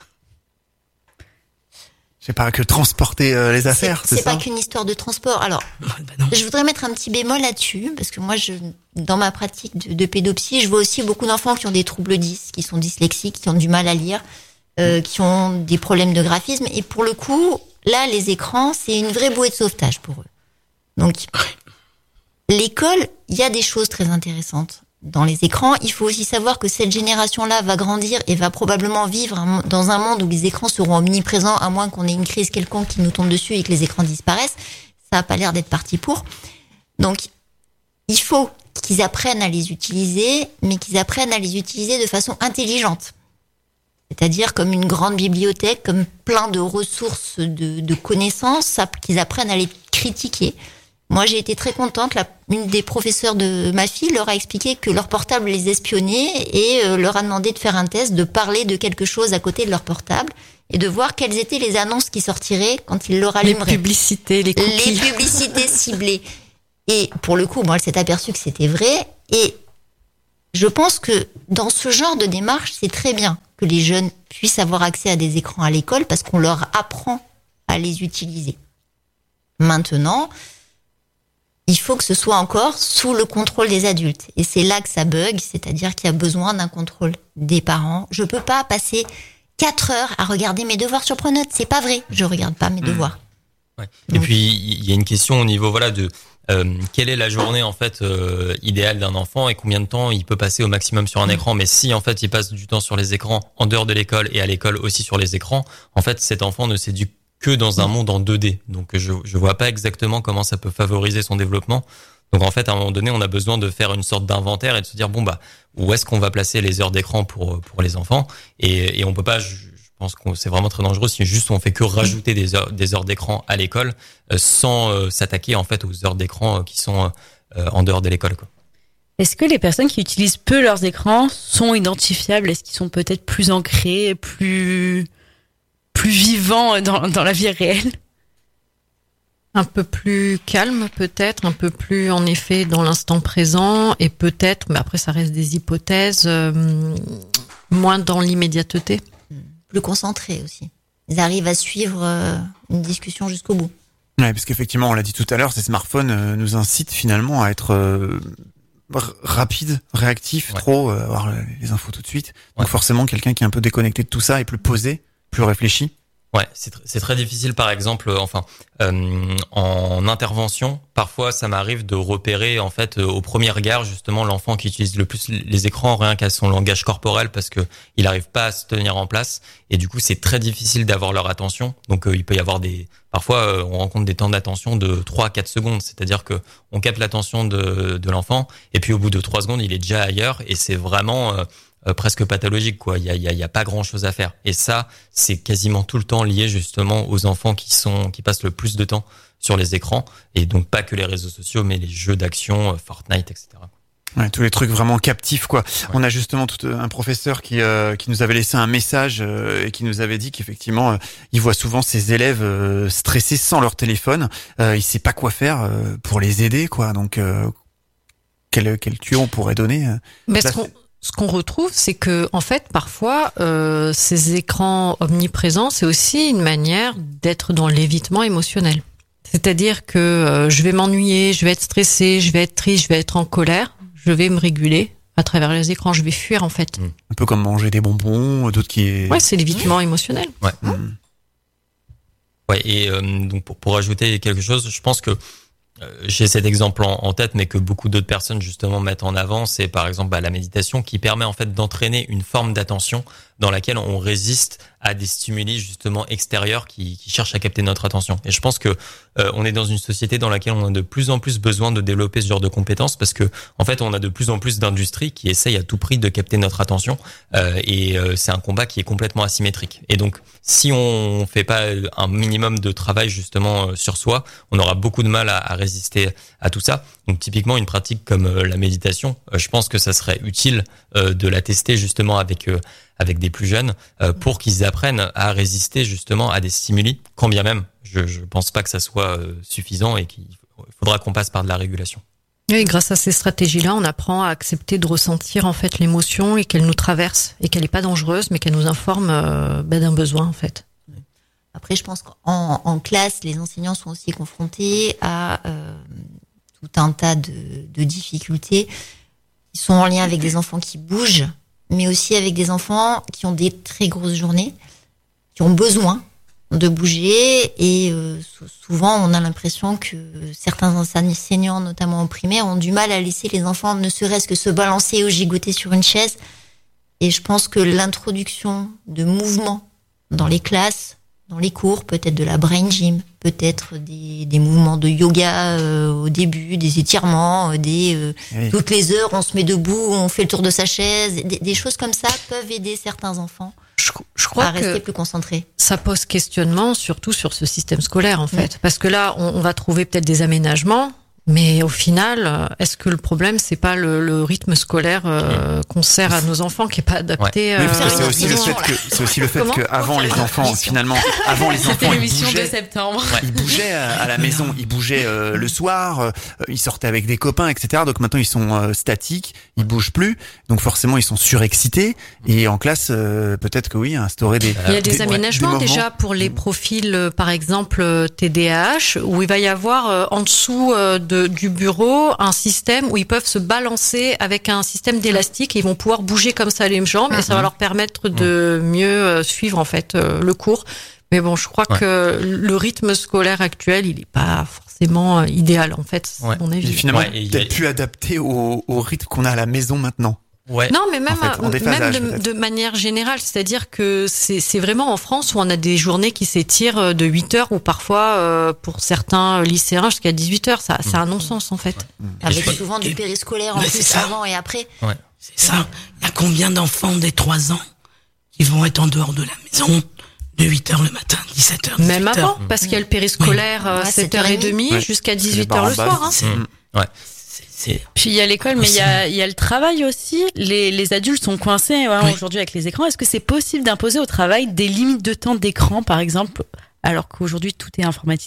Je sais pas, que transporter euh, les affaires, c'est, c'est ça pas qu'une histoire de transport. Alors, Ouais, bah non. je voudrais mettre un petit bémol là-dessus, parce que moi, je, dans ma pratique de, de pédopsie, je vois aussi beaucoup d'enfants qui ont des troubles dys, qui sont dyslexiques, qui ont du mal à lire, euh, qui ont des problèmes de graphisme. Et pour le coup, là, les écrans, c'est une vraie bouée de sauvetage pour eux. Donc, l'école, il y a des choses très intéressantes. dans les écrans. Il faut aussi savoir que cette génération-là va grandir et va probablement vivre dans un monde où les écrans seront omniprésents, à moins qu'on ait une crise quelconque qui nous tombe dessus et que les écrans disparaissent. Ça n'a pas l'air d'être parti pour. Donc, il faut qu'ils apprennent à les utiliser, mais qu'ils apprennent à les utiliser de façon intelligente. C'est-à-dire comme une grande bibliothèque, comme plein de ressources de, de connaissances, qu'ils apprennent à les critiquer. Moi, j'ai été très contente. La, une des professeurs de ma fille leur a expliqué que leur portable les espionnait et euh, leur a demandé de faire un test, de parler de quelque chose à côté de leur portable et de voir quelles étaient les annonces qui sortiraient quand ils le rallumeraient. Les publicités, les cookies. Les publicités ciblées. Et pour le coup, moi, elle s'est aperçue que c'était vrai. Et je pense que dans ce genre de démarche, c'est très bien que les jeunes puissent avoir accès à des écrans à l'école parce qu'on leur apprend à les utiliser. Maintenant, il faut que ce soit encore sous le contrôle des adultes. Et c'est là que ça bug, c'est-à-dire qu'il y a besoin d'un contrôle des parents. Je peux pas passer quatre heures à regarder mes devoirs sur Pronote. C'est pas vrai. Je regarde pas mes devoirs. Ouais. Et puis, il y a une question au niveau, voilà, de, euh, quelle est la journée, en fait, euh, idéale d'un enfant et combien de temps il peut passer au maximum sur un mmh. écran. Mais si, en fait, il passe du temps sur les écrans en dehors de l'école et à l'école aussi sur les écrans, en fait, cet enfant ne s'éduque que dans un monde en deux D. Donc, je, je vois pas exactement comment ça peut favoriser son développement. Donc, en fait, à un moment donné, on a besoin de faire une sorte d'inventaire et de se dire, bon, bah, où est-ce qu'on va placer les heures d'écran pour, pour les enfants? Et, et on peut pas, je, je pense que c'est vraiment très dangereux si juste on fait que rajouter des heures, des heures d'écran à l'école, euh, sans euh, s'attaquer, en fait, aux heures d'écran qui sont euh, en dehors de l'école, quoi. Est-ce que les personnes qui utilisent peu leurs écrans sont identifiables? Est-ce qu'ils sont peut-être plus ancrés, plus, plus vivants dans, dans la vie réelle? Un peu plus calme peut-être, un peu plus en effet dans l'instant présent et peut-être, mais après ça reste des hypothèses, euh, moins dans l'immédiateté. Plus concentré aussi. Ils arrivent à suivre euh, une discussion jusqu'au bout. Ouais, parce qu'effectivement, on l'a dit tout à l'heure, ces smartphones euh, nous incitent finalement à être euh, r- rapide, réactif, ouais. trop, euh, avoir les infos tout de suite. Donc ouais. forcément, quelqu'un qui est un peu déconnecté de tout ça est plus posé, plus réfléchi. Ouais, c'est, tr- c'est très difficile, par exemple, euh, enfin, euh, en intervention, parfois ça m'arrive de repérer, en fait, euh, au premier regard, justement, l'enfant qui utilise le plus les écrans, rien qu'à son langage corporel, parce que il arrive pas à se tenir en place, et du coup, c'est très difficile d'avoir leur attention. Donc, euh, il peut y avoir des, parfois, euh, on rencontre des temps d'attention de trois à quatre secondes, c'est-à-dire que on capte l'attention de, de l'enfant, et puis au bout de trois secondes, il est déjà ailleurs, et c'est vraiment euh, Euh, presque pathologique, quoi. Il y a, il y a, il y a pas grand chose à faire. Et ça, c'est quasiment tout le temps lié justement aux enfants qui sont, qui passent le plus de temps sur les écrans. Et donc pas que les réseaux sociaux, mais les jeux d'action, Fortnite, et cetera. Ouais, tous les trucs vraiment captifs, quoi. Ouais. On a justement tout un professeur qui euh, qui nous avait laissé un message euh, et qui nous avait dit qu'effectivement, euh, il voit souvent ses élèves euh, stressés sans leur téléphone. Euh, il sait pas quoi faire euh, pour les aider, quoi. Donc euh, quel quel tuyau on pourrait donner euh, Mais est-ce qu'on Ce qu'on retrouve, c'est que, en fait, parfois, euh, ces écrans omniprésents, c'est aussi une manière d'être dans l'évitement émotionnel. C'est-à-dire que euh, je vais m'ennuyer, je vais être stressé, je vais être triste, je vais être en colère, je vais me réguler à travers les écrans, je vais fuir, en fait. Un peu comme manger des bonbons, d'autres qui... Ouais, c'est l'évitement mmh. émotionnel. Ouais. Mmh. Ouais, et euh, donc pour, pour ajouter quelque chose, je pense que j'ai cet exemple en, en tête, mais que beaucoup d'autres personnes justement mettent en avant, c'est par exemple bah, la méditation qui permet en fait d'entraîner une forme d'attention dans laquelle on résiste à des stimuli justement extérieurs qui, qui cherchent à capter notre attention. Et je pense que euh, on est dans une société dans laquelle on a de plus en plus besoin de développer ce genre de compétences parce que en fait on a de plus en plus d'industries qui essayent à tout prix de capter notre attention euh, et euh, c'est un combat qui est complètement asymétrique. Et donc si on fait pas un minimum de travail justement euh, sur soi, on aura beaucoup de mal à, à résister à tout ça. Donc typiquement une pratique comme euh, la méditation, euh, je pense que ça serait utile euh, de la tester justement avec euh, avec des plus jeunes euh, pour qu'ils apprennent à résister justement à des stimuli, quand bien même je je pense pas que ça soit euh, suffisant et qu'il faudra qu'on passe par de la régulation. Oui, grâce à ces stratégies-là, on apprend à accepter de ressentir en fait l'émotion et qu'elle nous traverse et qu'elle n'est pas dangereuse, mais qu'elle nous informe euh, ben, d'un besoin en fait. Après, je pense qu'en en classe, les enseignants sont aussi confrontés à euh, tout un tas de, de difficultés. Ils sont en lien avec des enfants qui bougent, mais aussi avec des enfants qui ont des très grosses journées, qui ont besoin de bouger et euh, souvent on a l'impression que certains enseignants, notamment en primaire, ont du mal à laisser les enfants ne serait-ce que se balancer ou gigoter sur une chaise. Et je pense que l'introduction de mouvements dans les classes, dans les cours, peut-être de la brain gym, peut-être des, des mouvements de yoga euh, au début, des étirements, des euh, oui. toutes les heures on se met debout, on fait le tour de sa chaise, des, des choses comme ça peuvent aider certains enfants je, je crois à rester que plus concentrés. Ça pose questionnement surtout sur ce système scolaire en fait, oui. parce que là on, on va trouver peut-être des aménagements. Mais au final, est-ce que le problème, c'est pas le, le rythme scolaire euh, qu'on sert à nos enfants qui est pas adapté ouais. euh, oui, c'est aussi le fait que c'est aussi le fait que avant les enfants, finalement, avant les enfants, c'était l'émission ils bougeaient, de septembre. Ouais. Ils bougeaient à, à la maison, ils bougeaient euh, le soir, euh, ils sortaient avec des copains, et cetera. Donc maintenant ils sont euh, statiques, ils bougent plus, donc forcément ils sont surexcités. Et en classe, euh, peut-être que oui, instaurer des. Il y a des, des aménagements ouais, des déjà pour les profils, euh, par exemple T D A H, où il va y avoir euh, en dessous euh, de, du bureau un système où ils peuvent se balancer avec un système d'élastique et ils vont pouvoir bouger comme ça les jambes, mmh. et ça va leur permettre de mieux euh, suivre en fait euh, le cours. Mais bon, je crois ouais. que le rythme scolaire actuel, il est pas forcément idéal en fait, c'est ouais. mon avis. Et finalement, ouais, peut-être a... plus adapté au, au rythme qu'on a à la maison maintenant. Ouais. Non, mais même, en fait, même de, de manière générale, c'est-à-dire que c'est, c'est vraiment en France où on a des journées qui s'étirent de huit heures ou parfois, euh, pour certains lycéens, jusqu'à dix-huit heures. Ça, c'est un non-sens, en fait. Ouais. Avec et souvent et, du périscolaire en plus avant et après. Ouais. C'est ça. Il y a combien d'enfants des trois ans qui vont être en dehors de la maison de huit heures le matin, dix-sept heures, Même avant, parce qu'il y a le périscolaire, oui. ouais, sept heures trente ouais. jusqu'à dix-huit heures le soir. Hein. Ouais. C'est... Puis il y a l'école, mais il y a, il y a le travail aussi. Les, les adultes sont coincés ouais, oui. aujourd'hui avec les écrans. Est-ce que c'est possible d'imposer au travail des limites de temps d'écran, par exemple, alors qu'aujourd'hui tout est informatisé ?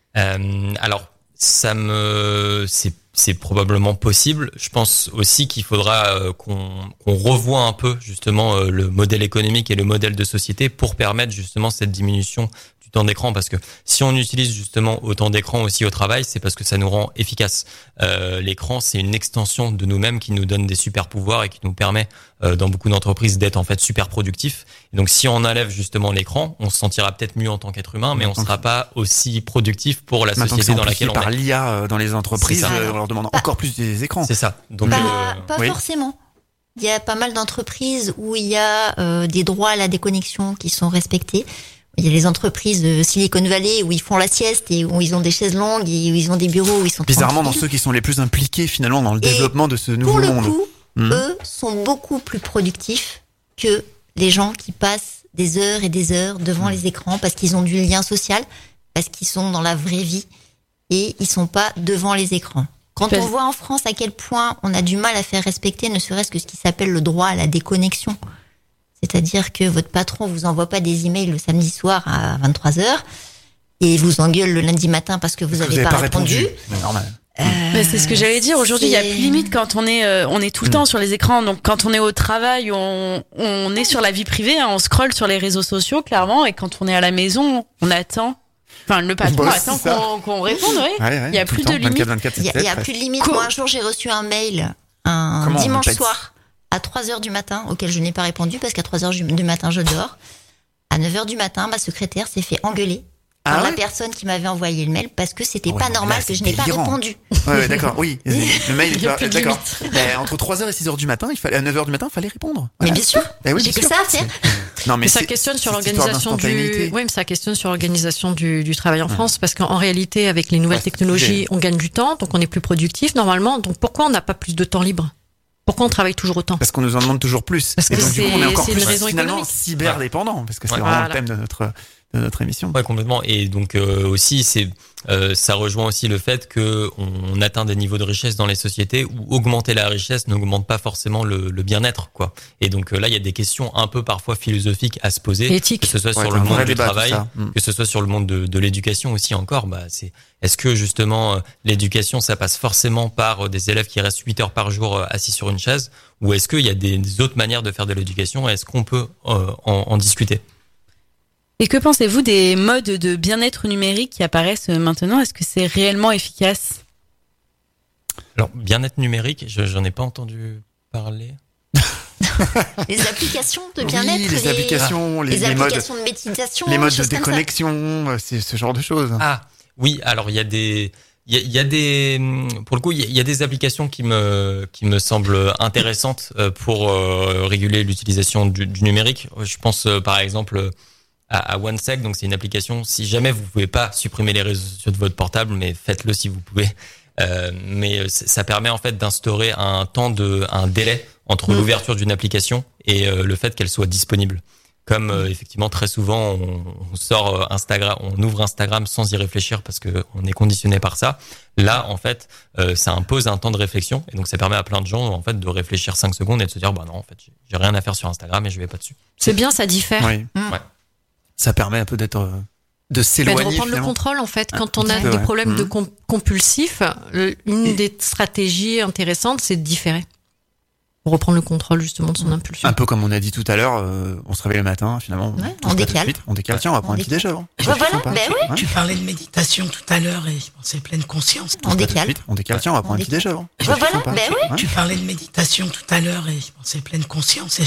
euh, Alors, ça me, c'est, c'est probablement possible. Je pense aussi qu'il faudra euh, qu'on, qu'on revoie un peu justement euh, le modèle économique et le modèle de société pour permettre justement cette diminution temps d'écran, parce que si on utilise justement autant d'écran aussi au travail, c'est parce que ça nous rend efficace. Euh, l'écran, c'est une extension de nous-mêmes qui nous donne des super pouvoirs et qui nous permet, euh, dans beaucoup d'entreprises, d'être en fait super productif. Et donc, si on enlève justement l'écran, on se sentira peut-être mieux en tant qu'être humain, mais on sera pas aussi productif pour la société dans laquelle on est. Par l'I A dans les entreprises, euh, on leur demande pas, encore plus des écrans. C'est ça. Donc, pas, euh, pas oui. forcément. Il y a pas mal d'entreprises où il y a euh, des droits à la déconnexion qui sont respectés. Il y a les entreprises de Silicon Valley où ils font la sieste et où ils ont des chaises longues et où ils ont des bureaux où ils sont bizarrement tranquilles. Dans ceux qui sont les plus impliqués finalement dans le et développement de ce nouveau monde. Pour le coup, mmh. eux sont beaucoup plus productifs que les gens qui passent des heures et des heures devant mmh. les écrans parce qu'ils ont du lien social, parce qu'ils sont dans la vraie vie et ils sont pas devant les écrans. Quand on voit en France à quel point on a du mal à faire respecter ne serait-ce que ce qui s'appelle le droit à la déconnexion. C'est-à-dire que votre patron vous envoie pas des emails le samedi soir à vingt-trois heures et vous engueule le lundi matin parce que vous n'avez pas, pas répondu. répondu. C'est normal. Euh, Mais c'est ce que j'allais dire. Aujourd'hui, il y a plus limite quand on est, euh, on est tout le mmh. temps sur les écrans. Donc, quand on est au travail, on, on est sur la vie privée, hein, on scrolle sur les réseaux sociaux, clairement. Et quand on est à la maison, on attend. Enfin, le patron attend qu'on, qu'on réponde, oui. Ouais, ouais, il y a plus de limite. Il y a, il y a plus de limite. Moi, un jour, j'ai reçu un mail un Comment dimanche soir. À trois heures du matin, auquel je n'ai pas répondu parce qu'à trois heures du matin, je dors. À neuf heures du matin, ma secrétaire s'est fait engueuler par ah ouais la personne qui m'avait envoyé le mail parce que c'était ouais, pas normal là, que je n'ai délirant. pas répondu. Ouais, ouais d'accord, oui. Le mail, il est d'accord. Mais entre trois heures et six heures du matin, il fallait, à neuf heures du matin, il fallait répondre. Voilà. Mais bien sûr. Eh oui, j'ai bien que sûr. ça à faire. Non, mais, mais ça questionne sur l'organisation du, oui, mais ça questionne sur l'organisation du, du travail en ouais. France parce qu'en réalité, avec les nouvelles ouais, technologies, on gagne du temps, donc on est plus productif normalement. Donc pourquoi on n'a pas plus de temps libre? Pourquoi on travaille toujours autant? Parce qu'on nous en demande toujours plus. Parce que et donc, c'est, du coup, on est encore c'est plus une raison finalement économique. cyberdépendant, parce que c'est ouais, vraiment voilà. le thème de notre de notre émission. Ouais, complètement. Et donc euh, aussi, c'est euh, ça rejoint aussi le fait que on atteint des niveaux de richesse dans les sociétés où augmenter la richesse n'augmente pas forcément le, le bien-être, quoi. Et donc euh, là, il y a des questions un peu parfois philosophiques à se poser, éthique. Que ce soit ouais, sur le monde du débat, travail, mm. que ce soit sur le monde de, de l'éducation aussi encore. Bah, c'est est-ce que justement euh, l'éducation, ça passe forcément par euh, des élèves qui restent huit heures par jour euh, assis sur une chaise, ou est-ce qu'il y a des, des autres manières de faire de l'éducation? Est-ce qu'on peut euh, en, en discuter? Et que pensez-vous des modes de bien-être numérique qui apparaissent maintenant? Est-ce que c'est réellement efficace? Alors, bien-être numérique, je, j'en ai pas entendu parler. Les applications de Oui, bien-être, les, applications, les, les les modes, applications de méditation, les modes de choses comme ça. déconnexion, c'est ce genre de choses. Ah oui, alors il y a des, il y a, il y a des, pour le coup, il y a, il y a des applications qui me, qui me semblent intéressantes euh, pour euh, réguler l'utilisation du, du numérique. Je pense euh, par exemple à, à OneSec, donc c'est une application. Si jamais vous pouvez pas supprimer les réseaux sociaux de votre portable, mais faites-le si vous pouvez. Euh, mais ça permet en fait d'instaurer un temps de, un délai entre mmh. l'ouverture d'une application et euh, le fait qu'elle soit disponible. Comme euh, effectivement très souvent on, on sort Instagram, on ouvre Instagram sans y réfléchir parce que on est conditionné par ça. Là en fait, euh, ça impose un temps de réflexion et donc ça permet à plein de gens en fait de réfléchir cinq secondes et de se dire bah non en fait j'ai rien à faire sur Instagram et je vais pas dessus. C'est bien, ça diffère. Oui. Mmh. Ouais. Ça permet un peu d'être euh, de s'éloigner. Bah, de reprendre finalement. le contrôle en fait. Quand Un on a peu, des ouais. problèmes Mmh. de com- compulsifs, le- une Et- des stratégies intéressantes, c'est de différer. Pour reprendre le contrôle justement de son impulsion. Un peu comme on a dit tout à l'heure, euh, on se réveille le matin, finalement. Ouais, on on se fait tout de décale. suite, On décale. Tiens, on va prendre On un petit déj avant. Bah voilà, Sympa. bah oui. Ouais. Tu parlais de méditation tout à l'heure et je pensais pleine conscience. On Tout de décale. suite, On décale. Tiens, on va prendre un petit décale. déj avant. Bah voilà, Sympa. bah oui. Ouais. Tu parlais de méditation tout à l'heure et je pensais pleine conscience. Et